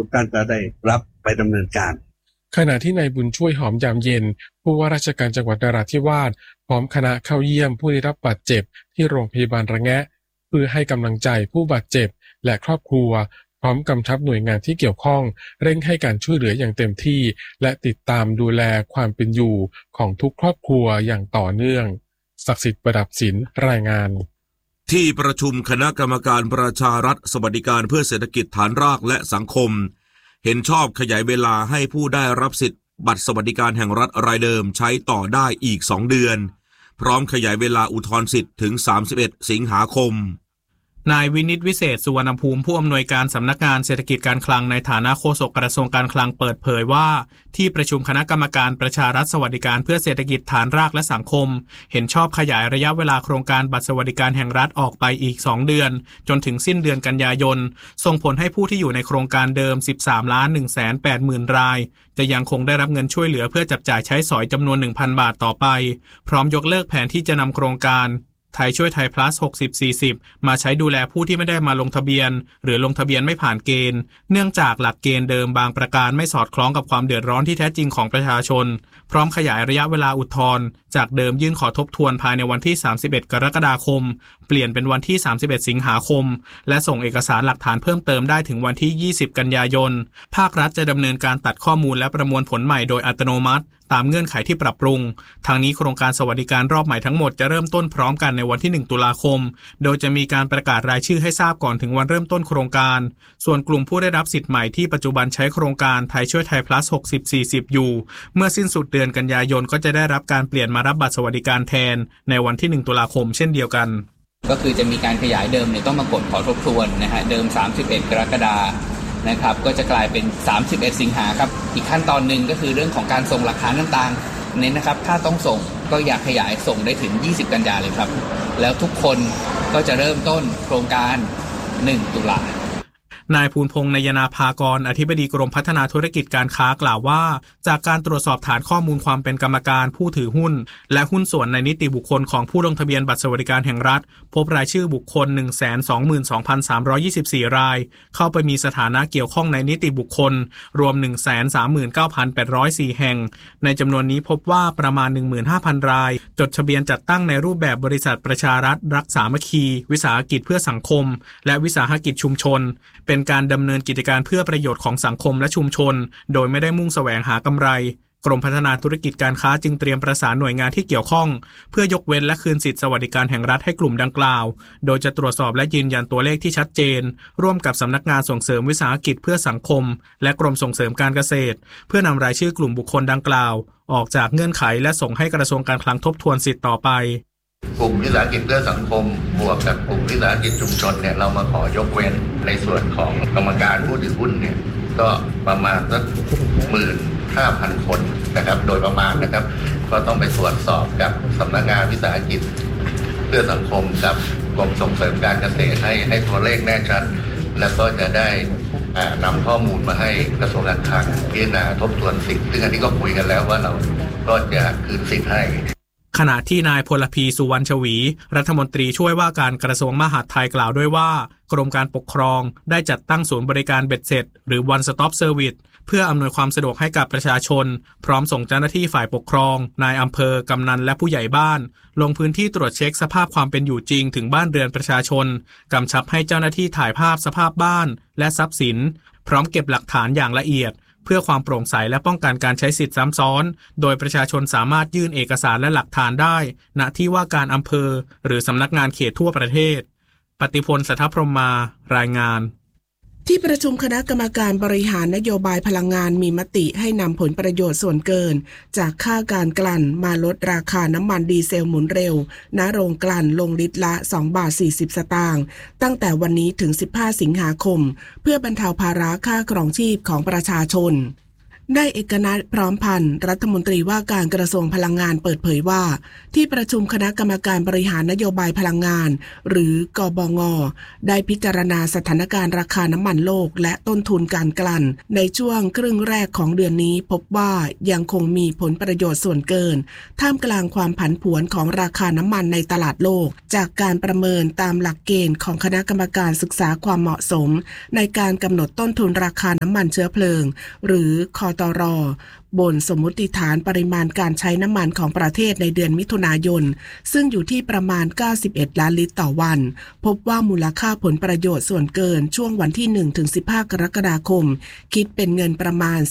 ท่านจะได้รับไปดำเนินการขณะที่นายบุญช่วยหอมยามเย็นผู้ว่าราชการจังหวัดนราธิวาสพร้อมคณะเข้าเยี่ยมผู้ได้รับบาดเจ็บที่โรงพยาบาลระแงะเพื่อให้กำลังใจผู้บาดเจ็บและครอบครัวพร้อมกำชับหน่วยงานที่เกี่ยวข้องเร่งให้การช่วยเหลืออย่างเต็มที่และติดตามดูแลความเป็นอยู่ของทุกครอบครัวอย่างต่อเนื่องศักดิ์สิทธิ์ประดับศิลป์รายงานที่ประชุมคณะกรรมการประชารัฐสวัสดิการเพื่อเศรษฐกิจฐานรากและสังคมเห็นชอบขยายเวลาให้ผู้ได้รับสิทธิ์บัตรสวัสดิการแห่งรัฐรายเดิมใช้ต่อได้อีก2 เดือนพร้อมขยายเวลาอุทธรณ์สิทธิ์ถึง31 สิงหาคมนายวินิตวิเศษสุวรรณภูมิผู้อำนวยการสำนักงานเศรษฐกิจการคลังในฐานะโฆษกกระทรวงการคลังเปิดเผยว่าที่ประชุมคณะกรรมการประชารัฐสวัสดิการเพื่อเศรษฐกิจฐานรากและสังคมเห็นชอบขยายระยะเวลาโครงการบัตรสวัสดิการแห่งรัฐออกไปอีก2 เดือนจนถึงสิ้นเดือนกันยายนส่งผลให้ผู้ที่อยู่ในโครงการเดิม 13,180,000 รายจะยังคงได้รับเงินช่วยเหลือเพื่อจับจ่ายใช้สอยจำนวน 1,000 บาทต่อไปพร้อมยกเลิกแผนที่จะนำโครงการไทยช่วยไทย plus 60-40 มาใช้ดูแลผู้ที่ไม่ได้มาลงทะเบียนหรือลงทะเบียนไม่ผ่านเกณฑ์เนื่องจากหลักเกณฑ์เดิมบางประการไม่สอดคล้องกับความเดือดร้อนที่แท้จริงของประชาชนพร้อมขยายระยะเวลาอุทธรณ์จากเดิมยื่นขอทบทวนภายในวันที่31 กรกฎาคมเปลี่ยนเป็นวันที่31 สิงหาคมและส่งเอกสารหลักฐานเพิ่มเติมได้ถึงวันที่20 กันยายนภาครัฐจะดำเนินการตัดข้อมูลและประมวลผลใหม่โดยอัตโนมัติตามเงื่อนไขที่ปรับปรุงทางนี้โครงการสวัสดิการรอบใหม่ทั้งหมดจะเริ่มต้นพร้อมกันในวันที่1 ตุลาคมโดยจะมีการประกาศรายชื่อให้ทราบก่อนถึงวันเริ่มต้นโครงการส่วนกลุ่มผู้ได้รับสิทธิ์ใหม่ที่ปัจจุบันใช้โครงการไทยช่วยไทย plus 60-40 อยู่เมื่อสิ้นสุดเดือนกันยายนก็จะได้รับการเปลี่ยนมารับบัตรสวัสดิการแทนในวันที่1 ตุลาคมเช่นเดียวกันก็คือจะมีการขยายเดิมเนี่ยต้องมากดขอทบทวนนะฮะเดิม31 กรกฎาคมนะครับก็จะกลายเป็น31 สิงหาครับอีกขั้นตอนหนึ่งก็คือเรื่องของการส่งหลักฐานต่างๆเน้นนะครับถ้าต้องส่งก็อยากขยายส่งได้ถึง20 กันยายนเลยครับแล้วทุกคนก็จะเริ่มต้นโครงการ1 ตุลาคมนายภูลพงษ์นายนาภากรอธิบดีกรมพัฒนาธุรกิจการค้ากล่าวว่าจากการตรวจสอบฐานข้อมูลความเป็นกรรมการผู้ถือหุ้นและหุ้นส่วนในนิติบุคคลของผู้ลงทะเบียนบัตรสวัสดิการแห่งรัฐพบรายชื่อบุคคล 122,324 รายเข้าไปมีสถานะเกี่ยวข้องในนิติบุคคลรวม 139,804 แห่งในจำนวนนี้พบว่าประมาณ 15,000 รายจดทะเบียนจัดตั้งในรูปแบบบริษัทประชารัฐรักสามัคคีวิสาหกิจเพื่อสังคมและวิสาหกิจชุมชนเป็นการดำเนินกิจการเพื่อประโยชน์ของสังคมและชุมชนโดยไม่ได้มุ่งแสวงหากำไรกรมพัฒนาธุรกิจการค้าจึงเตรียมประสานหน่วยงานที่เกี่ยวข้องเพื่อยกเว้นและคืนสิทธิสวัสดิการแห่งรัฐให้กลุ่มดังกล่าวโดยจะตรวจสอบและยืนยันตัวเลขที่ชัดเจนร่วมกับสำนักงานส่งเสริมวิสาหกิจเพื่อสังคมและกรมส่งเสริมการเกษตรเพื่อนำรายชื่อกลุ่มบุคคลดังกล่าวออกจากเงื่อนไขและส่งให้กระทรวงการคลังทบทวนสิทธิ์ต่อไปกลุ่มวิสาหกิจเพื่อสังคมบวกกับกลุ่มวิสาหกิจชุมชนเนี่ยเรามาขอยกเว้นในส่วนของกรรมการผู้ถือหุ้นเนี่ยก็ประมาณสัก 15,000 คนนะครับโดยประมาณนะครับก็ต้องไปตรวจสอบกับสำนักงานวิสาหกิจเพื่อสังคมกับกรมส่งเสริมการเกษตรให้ตัวเลขแน่ชัดแล้วก็จะได้นำข้อมูลมาให้กระทรวงการคลังพิจารณาทบทวนสิทธิ์ซึ่งอันนี้ก็คุยกันแล้วว่าเราก็จะคืนสิทธิ์ให้ขณะที่นายพลพีสุวรรณชวีรัฐมนตรีช่วยว่าการกระทรวงมหาดไทยกล่าวด้วยว่ากรมการปกครองได้จัดตั้งศูนย์บริการเบ็ดเสร็จหรือ One Stop Service เพื่ออำนวยความสะดวกให้กับประชาชนพร้อมส่งเจ้าหน้าที่ฝ่ายปกครองนายอำเภอกำนันและผู้ใหญ่บ้านลงพื้นที่ตรวจเช็คสภาพความเป็นอยู่จริงถึงบ้านเรือนประชาชนกำชับให้เจ้าหน้าที่ถ่ายภาพสภาพบ้านและทรัพย์สินพร้อมเก็บหลักฐานอย่างละเอียดเพื่อความโปร่งใสและป้องกันการใช้สิทธิ์ซ้ำซ้อนโดยประชาชนสามารถยื่นเอกสารและหลักฐานได้ณที่ว่าการอำเภอหรือสำนักงานเขตทั่วประเทศปฏิพล สัทธพรหมารายงานที่ประชุมคณะกรรมการบริหารนโยบายพลังงานมีมติให้นำผลประโยชน์ส่วนเกินจากค่าการกลั่นมาลดราคาน้ำมันดีเซลหมุนเร็วณโรงกลั่นลงลิตรละ2.40 สตางค์ตั้งแต่วันนี้ถึง15 สิงหาคมเพื่อบรรเทาภาระค่าครองชีพของประชาชนได้เอกนัทพร้อมพันธ์รัฐมนตรีว่าการกระทรวงพลังงานเปิดเผยว่าที่ประชุมคณะกรรมการบริหารนโยบายพลังงานหรือกบง.ได้พิจารณาสถานการณ์ราคาน้ำมันโลกและต้นทุนการกลั่นในช่วงครึ่งแรกของเดือนนี้พบว่ายังคงมีผลประโยชน์ส่วนเกินท่ามกลางความผันผวนของราคาน้ำมันในตลาดโลกจากการประเมินตามหลักเกณฑ์ของคณะกรรมการศึกษาความเหมาะสมในการกำหนดต้นทุนราคาน้ำมันเชื้อเพลิงหรือคตร.บนสมมุติฐานปริมาณการใช้น้ำมันของประเทศในเดือนมิถุนายนซึ่งอยู่ที่ประมาณ91ล้านลิตรต่อวันพบว่ามูลค่าผลประโยชน์ส่วนเกินช่วงวันที่ 1-15 กรกฎาคมคิดเป็นเงินประมาณ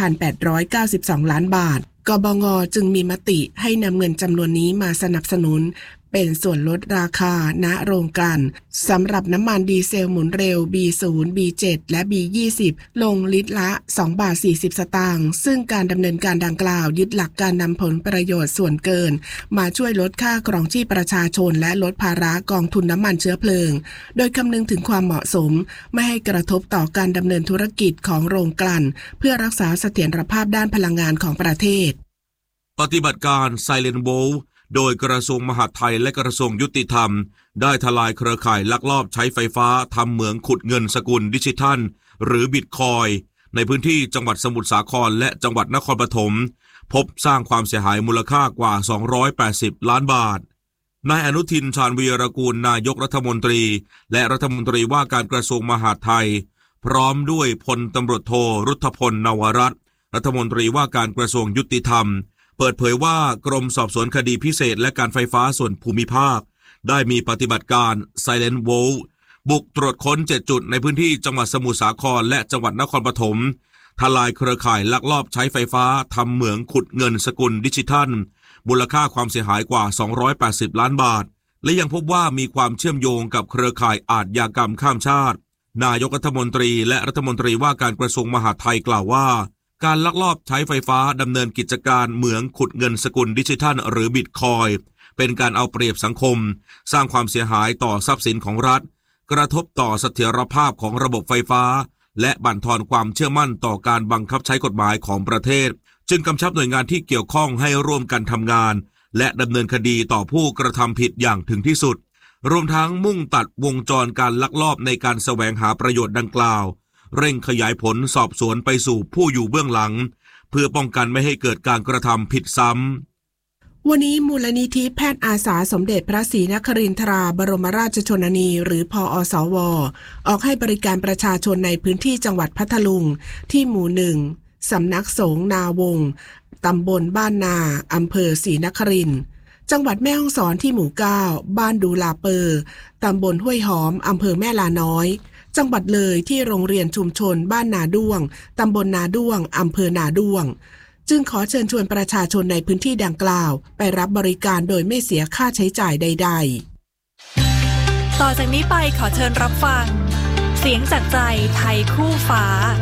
3,892 ล้านบาทกบง.จึงมีมติให้นำเงินจำนวนนี้มาสนับสนุนเป็นส่วนลดราคาณโรงกลั่นสำหรับน้ำมันดีเซลหมุนเร็ว B0 B7 และ B20 ลงลิตรละ2.40 บาทซึ่งการดำเนินการดังกล่าวยึดหลักการนำผลประโยชน์ส่วนเกินมาช่วยลดค่าครองชีพประชาชนและลดภาระกองทุนน้ำมันเชื้อเพลิงโดยคำนึงถึงความเหมาะสมไม่ให้กระทบต่อการดำเนินธุรกิจของโรงกลั่นเพื่อรักษาเสถียรภาพด้านพลังงานของประเทศปฏิบัติการ Silent Wallโดยกระทรวงมหาดไทยและกระทรวงยุติธรรมได้ทลายเครือข่ายลักลอบใช้ไฟฟ้าทำเหมืองขุดเงินสกุลดิจิทัลหรือบิตคอยน์ในพื้นที่จังหวัดสมุทรสาครและจังหวัดนครปฐมพบสร้างความเสียหายมูลค่ากว่า280ล้านบาทนายอนุทินชาญวีรกูลนายกรัฐมนตรีและรัฐมนตรีว่าการกระทรวงมหาดไทยพร้อมด้วยพลตำรวจโทรุทธพลนวรัตน์รัฐมนตรีว่าการกระทรวงยุติธรรมเปิดเผยว่ากรมสอบสวนคดีพิเศษและการไฟฟ้าส่วนภูมิภาคได้มีปฏิบัติการ Silent Wall บุกตรวจค้น7จุดในพื้นที่จังหวัดสมุทรสาครและจังหวัดนครปฐมทลายเครือข่ายลักลอบใช้ไฟฟ้าทำเหมืองขุดเงินสกุลดิจิทัลมูลค่าความเสียหายกว่า280ล้านบาทและยังพบว่ามีความเชื่อมโยงกับเครือข่ายอาชญากรรมข้ามชาตินายกรัฐมนตรีและรัฐมนตรีว่าการกระทรวงมหาดไทยกล่าวว่าการลักลอบใช้ไฟฟ้าดำเนินกิจการเหมืองขุดเงินสกุลดิจิทัลหรือบิตคอยน์เป็นการเอาเปรียบสังคมสร้างความเสียหายต่อทรัพย์สินของรัฐกระทบต่อเสถียรภาพของระบบไฟฟ้าและบั่นทอนความเชื่อมั่นต่อการบังคับใช้กฎหมายของประเทศจึงกำชับหน่วยงานที่เกี่ยวข้องให้ร่วมกันทำงานและดำเนินคดีต่อผู้กระทำผิดอย่างถึงที่สุดรวมทั้งมุ่งตัดวงจรการลักลอบในการแสวงหาประโยชน์ดังกล่าวเร่งขยายผลสอบสวนไปสู่ผู้อยู่เบื้องหลังเพื่อป้องกันไม่ให้เกิดการกระทำผิดซ้ำวันนี้มูลนิธิแพทย์อาสาสมเด็จพระศรีนครินทราบรมราชชนนีหรือพอสว.ออกให้บริการประชาชนในพื้นที่จังหวัดพัทลุงที่หมู่1สำนักสงฆ์นาวงศ์ตำบลบ้านนาอำเภอศรีนครินทร์จังหวัดแม่ฮ่องสอนที่หมู่9บ้านดูลาเปอร์ตำบลห้วยหอมอำเภอแม่ลาน้อยจังหวัดเลยที่โรงเรียนชุมชนบ้านนาด้วงตำบลนาด้วงอำเภอนาด้วงจึงขอเชิญชวนประชาชนในพื้นที่ดังกล่าวไปรับบริการโดยไม่เสียค่าใช้จ่ายใดๆต่อจากนี้ไปขอเชิญรับฟังเสียงจากใจไทยคู่ฟ้า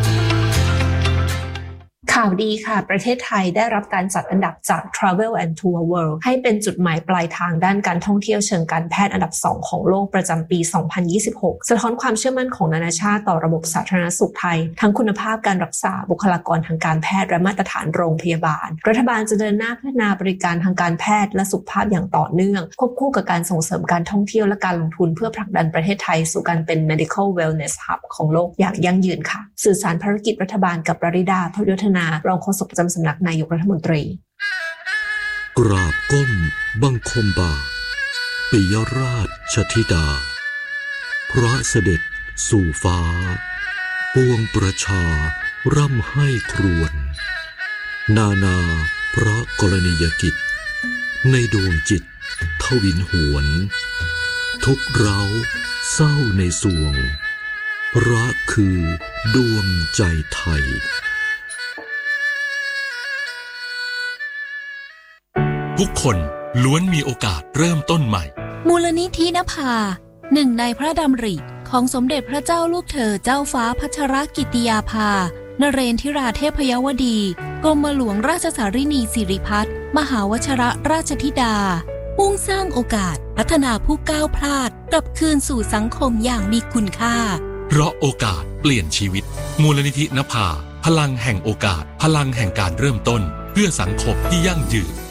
ข่าวดีค่ะประเทศไทยได้รับการจัดอันดับจาก Travel and Tour World ให้เป็นจุดหมายปลายทางด้านการท่องเที่ยวเชิงการแพทย์อันดับ2ของโลกประจำปี 2026 สะท้อนความเชื่อมั่นของนานาชาติต่อระบบสาธารณสุขไทยทั้งคุณภาพการรักษาบุคลากรทางการแพทย์และมาตรฐานโรงพยาบาลรัฐบาลจะเดินหน้าพัฒนาบริการทางการแพทย์และสุขภาพอย่างต่อเนื่องควบคู่กับการส่งเสริมการท่องเที่ยวและการลงทุนเพื่อผลักดันประเทศไทยสู่การเป็น Medical Wellness Hub ของโลกอย่างยั่งยืนค่ะสื่อสารภารกิจรัฐบาลกับปริดา ทยุทธนารองโฆษกประจำสำนักนายกรัฐมนตรีกราบก้มบังคมบาทปิยราชธิดาพระเสด็จสู่ฟ้าปวงประชาร่ำให้ครวญนานาพระกรณียกิจในดวงจิตทวินหวนทุกเร้าเศร้าในสวงรักคือดวงใจไทยทุกคนล้วนมีโอกาสเริ่มต้นใหม่มูลนิธินภาหนึ่งในพระดำริของสมเด็จพระเจ้าลูกเธอเจ้าฟ้าพัชรกิติยาภานเรนทิราเทพยวดีกรมหลวงราชสารินีสิริพัฒน์มหาวชรราชธิดามุ่งสร้างโอกาสพัฒนาผู้ก้าวพลาดกลับคืนสู่สังคมอย่างมีคุณค่าเพราะโอกาสเปลี่ยนชีวิตมูลนิธินภาพลังแห่งโอกาสพลังแห่งการเริ่มต้นเพื่อสังคมที่ยั่งยืน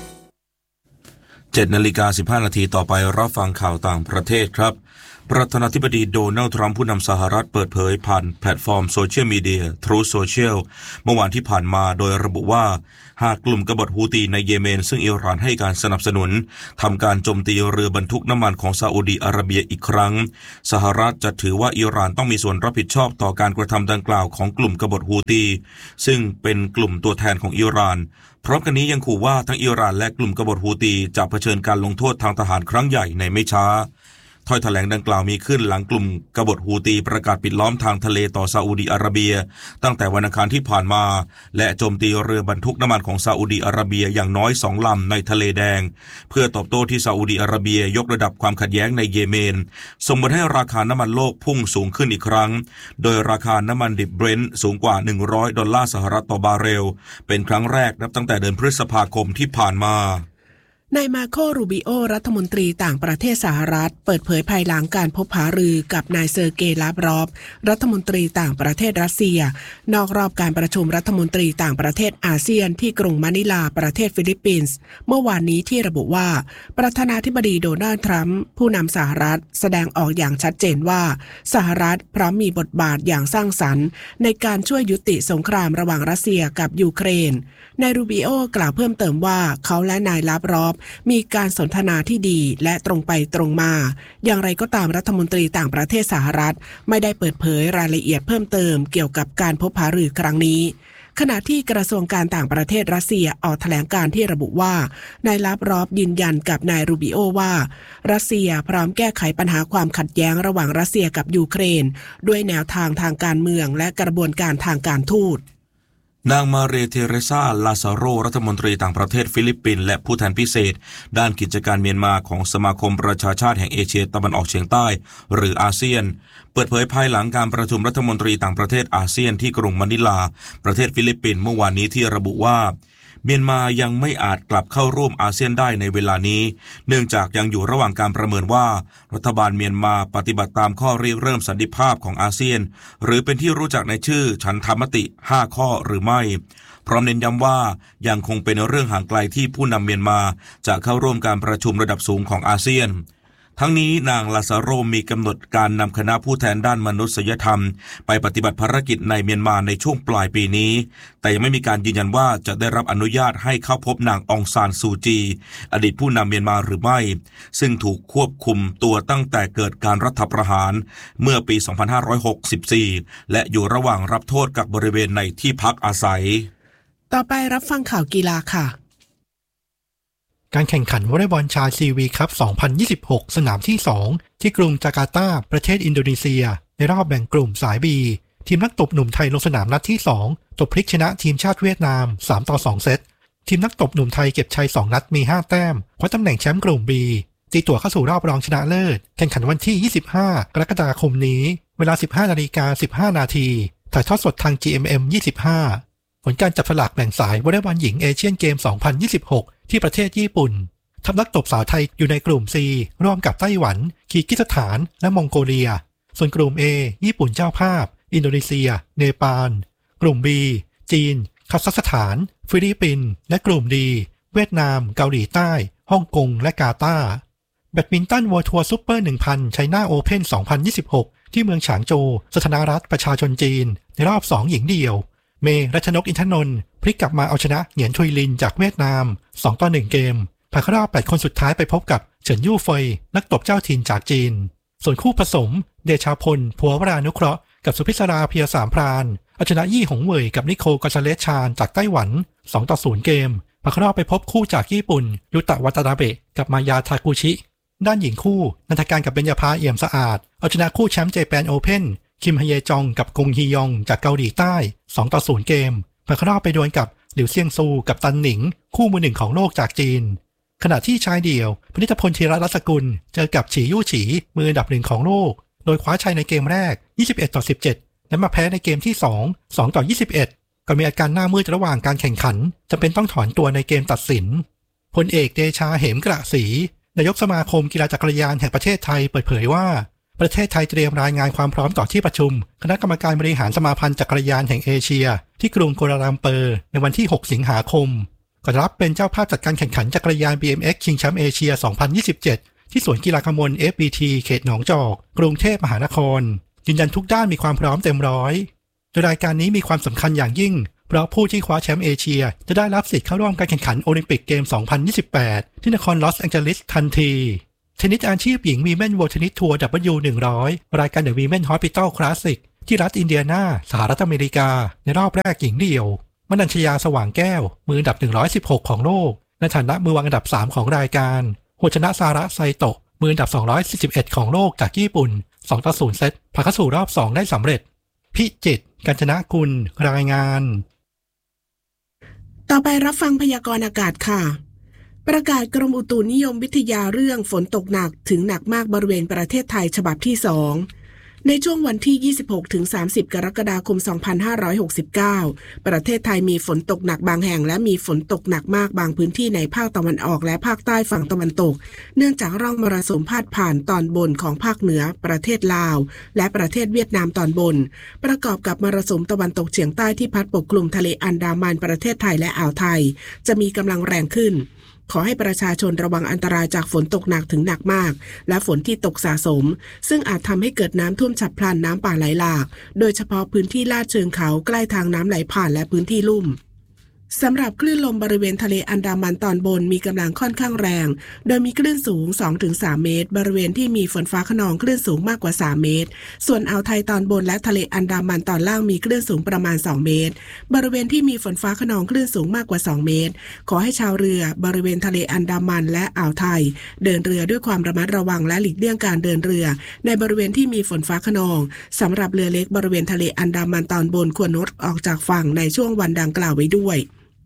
7:15 นาทีต่อไปรับฟังข่าวต่างประเทศครับประธานาธิบดีโดนัลด์ทรัมป์ผู้นำสหรัฐเปิดเผยผ่านแพลตฟอร์มโซเชียลมีเดีย Truth Social เมื่อวานที่ผ่านมาโดยระบุว่าหากกลุ่มกบฏฮูตีในเยเมนซึ่งอิหร่านให้การสนับสนุนทำการโจมตีเรือบรรทุกน้ำมันของซาอุดีอาระเบียอีกครั้งสหรัฐจะถือว่าอิหร่านต้องมีส่วนรับผิดชอบต่อการกระทำดังกล่าวของกลุ่มกบฏฮูตีซึ่งเป็นกลุ่มตัวแทนของอิหร่านพร้อมกันนี้ยังขู่ว่าทั้งอิหร่านและกลุ่มกบฏฮูตีจะเผชิญการลงโทษทางทหารครั้งใหญ่ในไม่ช้าถ้อยแถลงดังกล่าวมีขึ้นหลังกลุ่มกบฏฮูตีประกาศปิดล้อมทางทะเลต่อซาอุดีอาระเบียตั้งแต่วันอังคารที่ผ่านมาและโจมตีเรือบรรทุกน้ำมันของซาอุดีอาระเบียอย่างน้อย2 ลำในทะเลแดงเพื่อตอบโต้ที่ซาอุดีอาระเบียยกระดับความขัดแย้งในเยเมนส่งผลให้ราคาน้ำมันโลกพุ่งสูงขึ้นอีกครั้งโดยราคาน้ำมันดิบเบรนท์สูงกว่า$100ต่อบาร์เรลเป็นครั้งแรกนับตั้งแต่เดือนพฤษภาคมที่ผ่านมานายมาโค รูบิโอรัฐมนตรีต่างประเทศสหรัฐเปิดเผยภายหลังการพบหารือกับนายเซอร์เกย์ ลาฟรอฟรัฐมนตรีต่างประเทศรัสเซียนอกรอบการประชุมรัฐมนตรีต่างประเทศอาเซียนที่กรุงมะนิลาประเทศฟิลิปปินส์เมื่อวานนี้ที่ระบุว่าประธานาธิบดีโดนัลด์ทรัมป์ผู้นำสหรัฐแสดงออกอย่างชัดเจนว่าสหรัฐพร้อมมีบทบาทอย่างสร้างสรรค์ในการช่วยยุติสงครามระหว่างรัสเซียกับยูเครนนายรูบิโอกล่าวเพิ่มเติมว่าเขาและนายลาฟรอฟมีการสนทนาที่ดีและตรงไปตรงมาอย่างไรก็ตามรัฐมนตรีต่างประเทศสหรัฐไม่ได้เปิดเผยรายละเอียดเพิ่มเติมเกี่ยวกับการพบหารือครั้งนี้ขณะที่กระทรวงการต่างประเทศรัสเซียออกแถลงการที่ระบุว่านายลาฟรอฟยืนยันกับนายรูบิโอว่ารัสเซียพร้อมแก้ไขปัญหาความขัดแย้งระหว่างรัสเซียกับยูเครนด้วยแนวทางทางการเมืองและกระบวนการทางการทูตนางมาเรเทเรซา ลาซาโรรัฐมนตรีต่างประเทศฟิลิปปินส์และผู้แทนพิเศษด้านกิจการเมียนมาของสมาคมประชาชาติแห่งเอเชียตะวันออกเฉียงใต้หรืออาเซียนเปิดเผยภายหลังการประชุมรัฐมนตรีต่างประเทศอาเซียนที่กรุงมะนิลาประเทศฟิลิปปินส์เมื่อวานนี้ที่ระบุว่าเมียนมายังไม่อาจกลับเข้าร่วมอาเซียนได้ในเวลานี้เนื่องจากยังอยู่ระหว่างการประเมินว่ารัฐบาลเมียนมาปฏิบัติตามข้อริเริ่มสันติภาพของอาเซียนหรือเป็นที่รู้จักในชื่อฉันทามติ5ข้อหรือไม่พร้อมเน้นย้ำว่ายังคงเป็นเรื่องห่างไกลที่ผู้นำเมียนมาจะเข้าร่วมการประชุมระดับสูงของอาเซียนทั้งนี้นางลาซาโรมีกำหนดการนำคณะผู้แทนด้านมนุษยธรรมไปปฏิบัติภารกิจในเมียนมาในช่วงปลายปีนี้แต่ยังไม่มีการยืนยันว่าจะได้รับอนุญาตให้เข้าพบนางองซานซูจีอดีตผู้นำเมียนมาหรือไม่ซึ่งถูกควบคุมตัวตั้งแต่เกิดการรัฐประหารเมื่อปี 2564 และอยู่ระหว่างรับโทษกักบริเวณในที่พักอาศัยต่อไปรับฟังข่าวกีฬาค่ะการแข่งขันวอลเลย์บอลชายซีวีคัพ 2026 สนามที่ 2 ที่กรุงจาการ์ตาประเทศอินโดนีเซียในรอบแบ่งกลุ่มสาย B ทีมนักตบหนุ่มไทยลงสนามนัดที่ 2 ตบพลิกชนะทีมชาติเวียดนาม 3-2 เซตทีมนักตบหนุ่มไทยเก็บชัย 2 นัดมี 5 แต้มคว้าตำแหน่งแชมป์กลุ่ม B ตีตั๋วเข้าสู่รอบรองชนะเลิศแข่งขันวันที่ 25 กรกฎาคมนี้เวลา 15:15 น.ถ่ายทอดสดทาง GMM 25ผลการจับสลากแบ่งสายวอลเลย์บอลหญิงเอเชียนเกม 2026 ที่ประเทศญี่ปุ่นทัพนักตบสาวไทยอยู่ในกลุ่ม C ร่วมกับไต้หวันคีร์กิสถานและมองโกเลียส่วนกลุ่ม A ญี่ปุ่นเจ้าภาพอินโดนีเซียเนปาลกลุ่ม B จีนคาซัคสถานฟิลิปปินส์และกลุ่ม D เวียดนามเกาหลีใต้ฮ่องกงและกาตาร์แบดมินตันเวิลด์ทัวร์ซุปเปอร์ 1000 ไชน่าโอเพ่น 2026 ที่เมืองฉางโจวสาธารณรัฐประชาชนจีนในรอบ 2 หญิงเดี่ยวเมย์ รัชนก อินทนนท์พลิกกลับมาเอาชนะเหงียนชุยลินจากเวียดนาม 2-1 เกมผ่านเข้ารอบ 8 คนสุดท้ายไปพบกับเฉินยู่เฟยนักตบเจ้าถิ่นจากจีนส่วนคู่ผสมเดชาพลภัววรานุเคราะห์กับสุพิศราเพียรสามพรานเอาชนะยี่หงเหวยกับนิโคล กอซาเลสชานจากไต้หวัน 2-0 เกมผ่านเข้ารอบไปพบคู่จากญี่ปุ่นยุตะวัตนาเบะกับมายาทากุชิด้านหญิงคู่นันทการกับเบญญาภาเอี่ยมสะอาดเอาชนะคู่แชมป์เจแปนโอเพ่นคิมฮเยจองกับกงฮียองจากเกาหลีใต้ 2-0 เกมผ่านเข้ารอบไปดวลกับหลิวเซียงซูกับตันหนิงคู่มือหนึ่งของโลกจากจีนขณะที่ชายเดี่ยวพนิชพล ธีรรัตน์สกุลเจอกับฉียู่ฉีมืออันดับ1ของโลกโดยคว้าชัยในเกมแรก 21-17 และมาแพ้ในเกมที่ 2 2-21 ก็มีอาการหน้ามืดระหว่างการแข่งขันจำเป็นต้องถอนตัวในเกมตัดสินพลเอกเดชาเหมกระศรีนายกสมาคมกีฬาจักรยานแห่งประเทศไทยเปิดเผยว่าประเทศไทยเตรียมรายงานความพร้อมต่อที่ประชุมคณะกรรมการบริหารสมาพันธ์จักรยานแห่งเอเชียที่กรุงกัวลาลัมเปอร์ในวันที่ 6 สิงหาคมก่อนรับเป็นเจ้าภาพจัดการแข่งขันจักรยาน BMX ชิงแชมป์เอเชีย 2027 ที่สวนกีฬากมล FBT เขตหนองจอกกรุงเทพมหานครยืนยันทุกด้านมีความพร้อมเต็มร้อยโดยรายการนี้มีความสำคัญอย่างยิ่งเพราะผู้ที่คว้าแชมป์เอเชียจะได้รับสิทธิ์เข้าร่วมการแข่งขันโอลิมปิกเกม 2028 ที่นครลอสแองเจลิสทันทีเทนนิสอาชีพหญิงวีแมน World Tennis Tour W100 รายการ The Women Hospital Classic ที่รัฐอินเดียนาสหรัฐอเมริกาในรอบแรกหญิงเดี่ยวมนัญชยาสว่างแก้วมืออันดับ116ของโลกในฐานะมือวางอันดับ3ของรายการหัวชนะซาระไซโตะมืออันดับ241ของโลกจากญี่ปุ่น 2-0 เซตผ่านเข้าสู่รอบ2ได้สำเร็จพิจิตร กาญจนกุลรายงานต่อไปรับฟังพยากรณ์อากาศค่ะประกาศกรมอุตุนิยมวิทยาเรื่องฝนตกหนักถึงหนักมากบริเวณประเทศไทยฉบับที่ 2ในช่วงวันที่ 26-30 กรกฎาคม 2569 ประเทศไทยมีฝนตกหนักบางแห่งและมีฝนตกหนักมากบางพื้นที่ในภาคตะวันออกและภาคใต้ฝั่งตะวันตกเนื่องจากร่องมรสุมพาดผ่านตอนบนของภาคเหนือประเทศลาวและประเทศเวียดนามตอนบนประกอบกับมรสุมตะวันตกเฉียงใต้ที่พัดปกคลุมทะเลอันดามันประเทศไทยและอ่าวไทยจะมีกำลังแรงขึ้นขอให้ประชาชนระวังอันตรายจากฝนตกหนักถึงหนักมากและฝนที่ตกสะสมซึ่งอาจทำให้เกิดน้ำท่วมฉับพลันน้ำป่าไหลหลากโดยเฉพาะพื้นที่ลาดเชิงเขาใกล้ทางน้ำไหลผ่านและพื้นที่ลุ่มสำหรับคลื่นลมบริเวณทะเลอันดามันตอนบนมีกำลังค่อนข้างแรงโดยมีคลื่นสูง 2-3 เมตรบริเวณที่มีฝนฟ้าคะนองคลื่นสูงมากกว่า 3 เมตรส่วนอ่าวไทยตอนบนและทะเลอันดามันตอนล่างมีคลื่นสูงประมาณ 2 เมตรบริเวณที่มีฝนฟ้าคะนองคลื่นสูงมากกว่า 2 เมตรขอให้ชาวเรือบริเวณทะเลอันดามันและอ่าวไทยเดินเรือด้วยความระมัดระวังและหลีกเลี่ยงการเดินเรือในบริเวณที่มีฝนฟ้าคะนองสำหรับเรือเล็กบริเวณทะเลอันดามันตอนบนควรงดออกจากฝั่งในช่วงวันดังกล่าวไว้ด้วย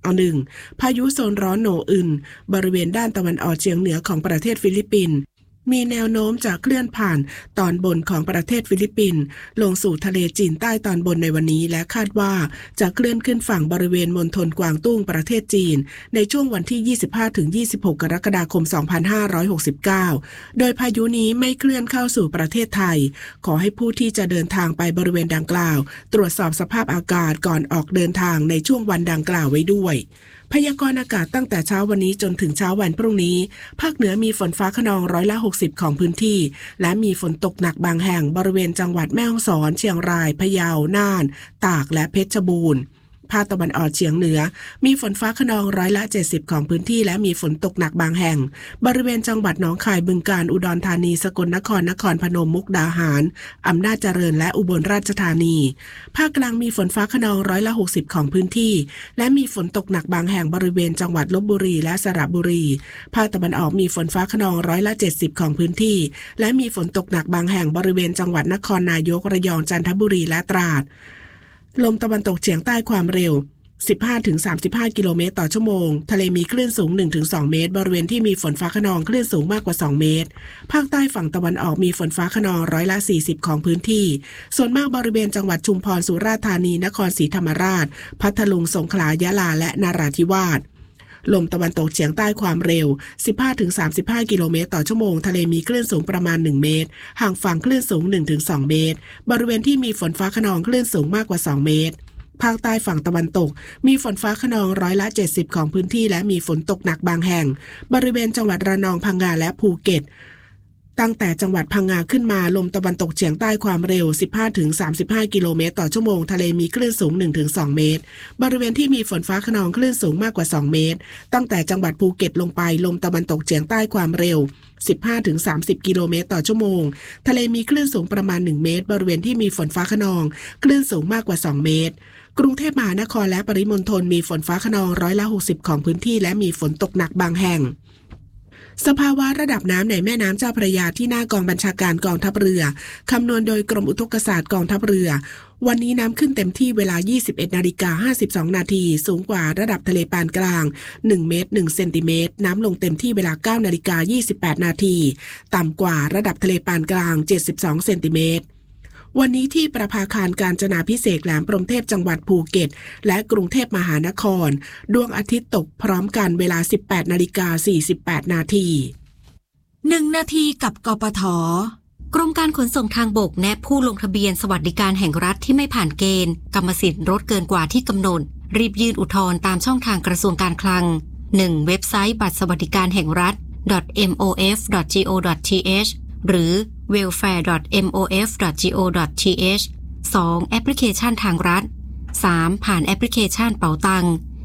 1. พายุโซนร้อนโนอึนบริเวณด้านตะวันออกเฉียงเหนือของประเทศฟิลิปปินส์มีแนวโน้มจะเคลื่อนผ่านตอนบนของประเทศฟิลิปปินส์ลงสู่ทะเลจีนใต้ตอนบนในวันนี้และคาดว่าจะเคลื่อนขึ้นฝั่งบริเวณมณฑลกวางตุ้งประเทศจีนในช่วงวันที่ 25-26 กรกฎาคม 2569 โดยพายุนี้ไม่เคลื่อนเข้าสู่ประเทศไทยขอให้ผู้ที่จะเดินทางไปบริเวณดังกล่าวตรวจสอบสภาพอากาศก่อนออกเดินทางในช่วงวันดังกล่าวไว้ด้วยพยากรณ์อากาศตั้งแต่เช้าวันนี้จนถึงเช้าวันพรุ่งนี้ภาคเหนือมีฝนฟ้าคะนอง60%ของพื้นที่และมีฝนตกหนักบางแห่งบริเวณจังหวัดแม่ฮ่องสอนเชียงรายพะเยาน่านตากและเพชรบูรณ์ภาคตะวันออกเฉียงเหนือมีฝนฟ้าคะนอง70%ของพื้นที่และมีฝนตกหนักบางแห่งบริเวณจังหวัดหนองคายบึงกาฬอุดรธานีสกลนครนครพนมมุกดาหารอำนาจเจริญและอุบลราชธานีภาคกลางมีฝนฟ้าคะนอง60%ของพื้นที่และมีฝนตกหนักบางแห่งบริเวณจังหวัดลพบุรีและสระบุรีภาคตะวันออกมีฝนฟ้าคะนอง70%ของพื้นที่และมีฝนตกหนักบางแห่งบริเวณจังหวัดนครนายกระยองจันทบุรีและตราดลมตะวันตกเฉียงใต้ความเร็ว 15-35 กิโลเมตรต่อชั่วโมงทะเลมีคลื่นสูง 1-2 เมตรบริเวณที่มีฝนฟ้าคะนองคลื่นสูงมากกว่า2เมตรภาคใต้ฝั่งตะวันออกมีฝนฟ้าคะนอง40%ของพื้นที่ส่วนมากบริเวณจังหวัดชุมพรสุราษฎร์ธานีนครศรีธรรมราชพัทลุงสงขลายะลาและนราธิวาสลมตะวันตกเฉียงใต้ความเร็ว 15-35 กิโลเมตรต่อชั่วโมงทะเลมีคลื่นสูงประมาณ1เมตรห่างฝั่งคลื่นสูง 1-2 เมตรบริเวณที่มีฝนฟ้าคะนองคลื่นสูงมากกว่า2เมตรภาคใต้ฝั่งตะวันตกมีฝนฟ้าคะนอง70%ของพื้นที่และมีฝนตกหนักบางแห่งบริเวณจังหวัดระนองพังงาและภูเก็ตตั้งแต่จังหวัดพังงาขึ้นมาลมตะวันตกเฉียงใต้ความเร็ว 15-35 กิโลเมตรต่อชั่วโมงทะเลมีคลื่นสูง 1-2 เมตรบริเวณที่มีฝนฟ้าคะนองคลื่นสูงมากกว่า2เมตรตั้งแต่จังหวัดภูเก็ตลงไปลมตะวันตกเฉียงใต้ความเร็ว 15-30 กิโลเมตรต่อชั่วโมงทะเลมีคลื่นสูงประมาณ1เมตรบริเวณที่มีฝนฟ้าคะนองคลื่นสูงมากกว่า2เมตรกรุงเทพมหานครและปริมณฑลมีฝนฟ้าคะนอง60%ของพื้นที่และมีฝนตกหนักบางแห่งสภาวะระดับน้ำในแม่น้ำเจ้าพระยาที่หน้ากองบัญชาการกองทัพเรือคำนวณโดยกรมอุทกศาสตร์กองทัพเรือวันนี้น้ำขึ้นเต็มที่เวลา 21:52 นาทีสูงกว่าระดับทะเลปานกลาง1เมตร1เซนติเมตรน้ำลงเต็มที่เวลา 9:28 นาทีต่ำกว่าระดับทะเลปานกลาง72เซนติเมตรวันนี้ที่ประภาคารกาญจนาภิเษกแหลมพรหมเทพจังหวัดภูเก็ตและกรุงเทพมหานครดวงอาทิตย์ตกพร้อมกันเวลา 18:48 นาที 1 นาทีกับกปทกรมการขนส่งทางบกแนะผู้ลงทะเบียนสวัสดิการแห่งรัฐที่ไม่ผ่านเกณฑ์กรรมสิทธิ์ลดเกินกว่าที่กำหนดรีบยื่นอุทธรณ์ตามช่องทางกระทรวงการคลัง 1. เว็บไซต์บัตรสวัสดิการแห่งรัฐ .mof.go.th หรือ welfare.mof.go.th 2. แอปพลิเคชันทางรัฐ 3. ผ่านแอปพลิเคชันเป๋าตัง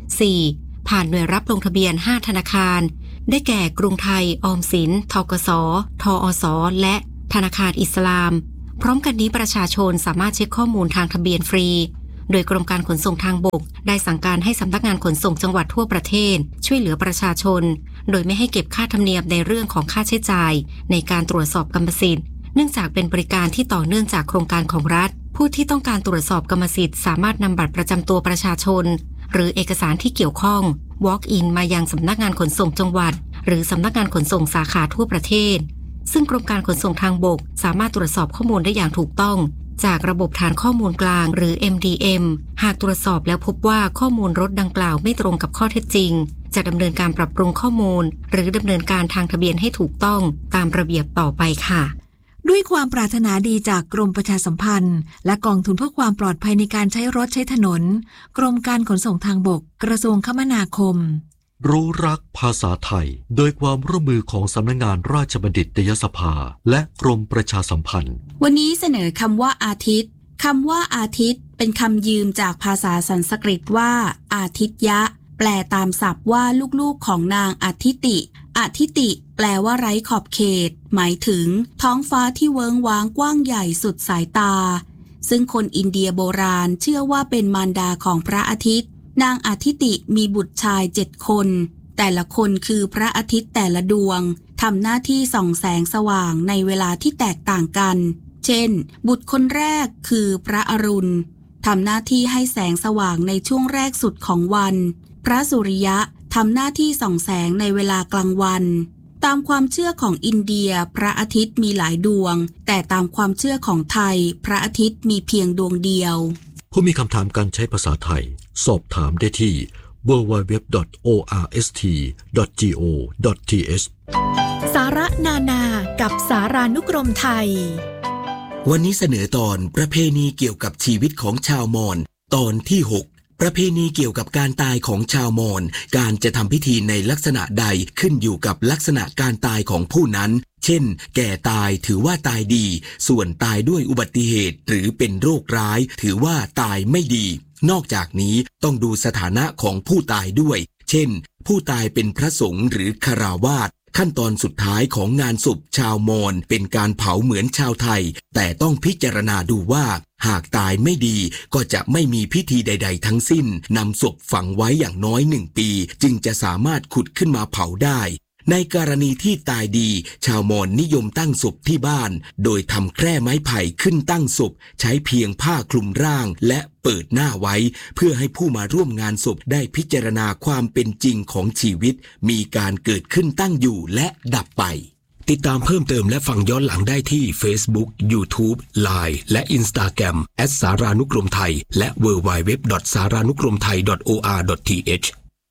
4. ผ่านหน่วยรับลงทะเบียน5ธนาคารได้แก่กรุงไทยออมสินธกสทอสและธนาคารอิสลามพร้อมกันนี้ประชาชนสามารถเช็คข้อมูลทางทะเบียนฟรีโดยกรมการขนส่งทางบกได้สั่งการให้สำนักงานขนส่งจังหวัดทั่วประเทศช่วยเหลือประชาชนโดยไม่ให้เก็บค่าธรรมเนียมในเรื่องของค่าใช้จ่ายในการตรวจสอบกรรมสิทธิ์เนื่องจากเป็นบริการที่ต่อเนื่องจากโครงการของรัฐผู้ที่ต้องการตรวจสอบกรรมสิทธิ์สามารถนำบัตรประจำตัวประชาชนหรือเอกสารที่เกี่ยวข้อง walk in มายังสำนักงานขนส่งจังหวัดหรือสำนักงานขนส่งสาขาทั่วประเทศซึ่งกรมการขนส่งทางบกสามารถตรวจสอบข้อมูลได้อย่างถูกต้องจากระบบฐานข้อมูลกลางหรือ MDM หากตรวจสอบแล้วพบว่าข้อมูลรถดังกล่าวไม่ตรงกับข้อเท็จจริงจะดำเนินการปรับปรุงข้อมูลหรือดำเนินการทางทะเบียนให้ถูกต้องตามระเบียบต่อไปค่ะด้วยความปรารถนาดีจากกรมประชาสัมพันธ์และกองทุนเพื่อความปลอดภัยในการใช้รถใช้ถนนกรมการขนส่งทางบกกระทรวงคมนาคมรู้รักภาษาไทยโดยความร่วมมือของสำนักงานราชบัณฑิตยสภาและกรมประชาสัมพันธ์วันนี้เสนอคำว่าอาทิตย์คำว่าอาทิตย์เป็นคำยืมจากภาษาสันสกฤตว่าอาทิตยะแปลตามศัพท์ว่าลูกๆของนางอาทิติอาทิติแปลว่าไร้ขอบเขตหมายถึงท้องฟ้าที่เวิ้งว้างกว้างใหญ่สุดสายตาซึ่งคนอินเดียโบราณเชื่อว่าเป็นมารดาของพระอาทิตย์นางอาทิติมีบุตรชาย7 คนแต่ละคนคือพระอาทิตย์แต่ละดวงทำหน้าที่ส่องแสงสว่างในเวลาที่แตกต่างกันเช่นบุตรคนแรกคือพระอรุณทำหน้าที่ให้แสงสว่างในช่วงแรกสุดของวันพระสุริยะทำหน้าที่ส่องแสงในเวลากลางวันตามความเชื่อของอินเดียพระอาทิตย์มีหลายดวงแต่ตามความเชื่อของไทยพระอาทิตย์มีเพียงดวงเดียวผู้มีคำถามการใช้ภาษาไทยสอบถามได้ที่ www.orst.go.th สาระนานากับสารานุกรมไทยวันนี้เสนอตอนประเพณีเกี่ยวกับชีวิตของชาวมอญตอนที่ 6ประเพณีเกี่ยวกับการตายของชาวมอญการจะทำพิธีในลักษณะใดขึ้นอยู่กับลักษณะการตายของผู้นั้นเช่นแก่ตายถือว่าตายดีส่วนตายด้วยอุบัติเหตุหรือเป็นโรคร้ายถือว่าตายไม่ดีนอกจากนี้ต้องดูสถานะของผู้ตายด้วยเช่นผู้ตายเป็นพระสงฆ์หรือฆราวาสขั้นตอนสุดท้ายของงานศพชาวมอญเป็นการเผาเหมือนชาวไทยแต่ต้องพิจารณาดูว่าหากตายไม่ดีก็จะไม่มีพิธีใดๆทั้งสิ้นนำศพฝังไว้อย่างน้อย1 ปีจึงจะสามารถขุดขึ้นมาเผาได้ในกรณีที่ตายดีชาวมอญนิยมตั้งศพที่บ้านโดยทำแคร่ไม้ไผ่ขึ้นตั้งศพใช้เพียงผ้าคลุมร่างและเปิดหน้าไว้เพื่อให้ผู้มาร่วมงานศพได้พิจารณาความเป็นจริงของชีวิตมีการเกิดขึ้นตั้งอยู่และดับไปติดตามเพิ่มเติมและฟังย้อนหลังได้ที่ Facebook, YouTube, Line และ Instagram @ สารานุกรมไทยและ www.saranukromthai.or.th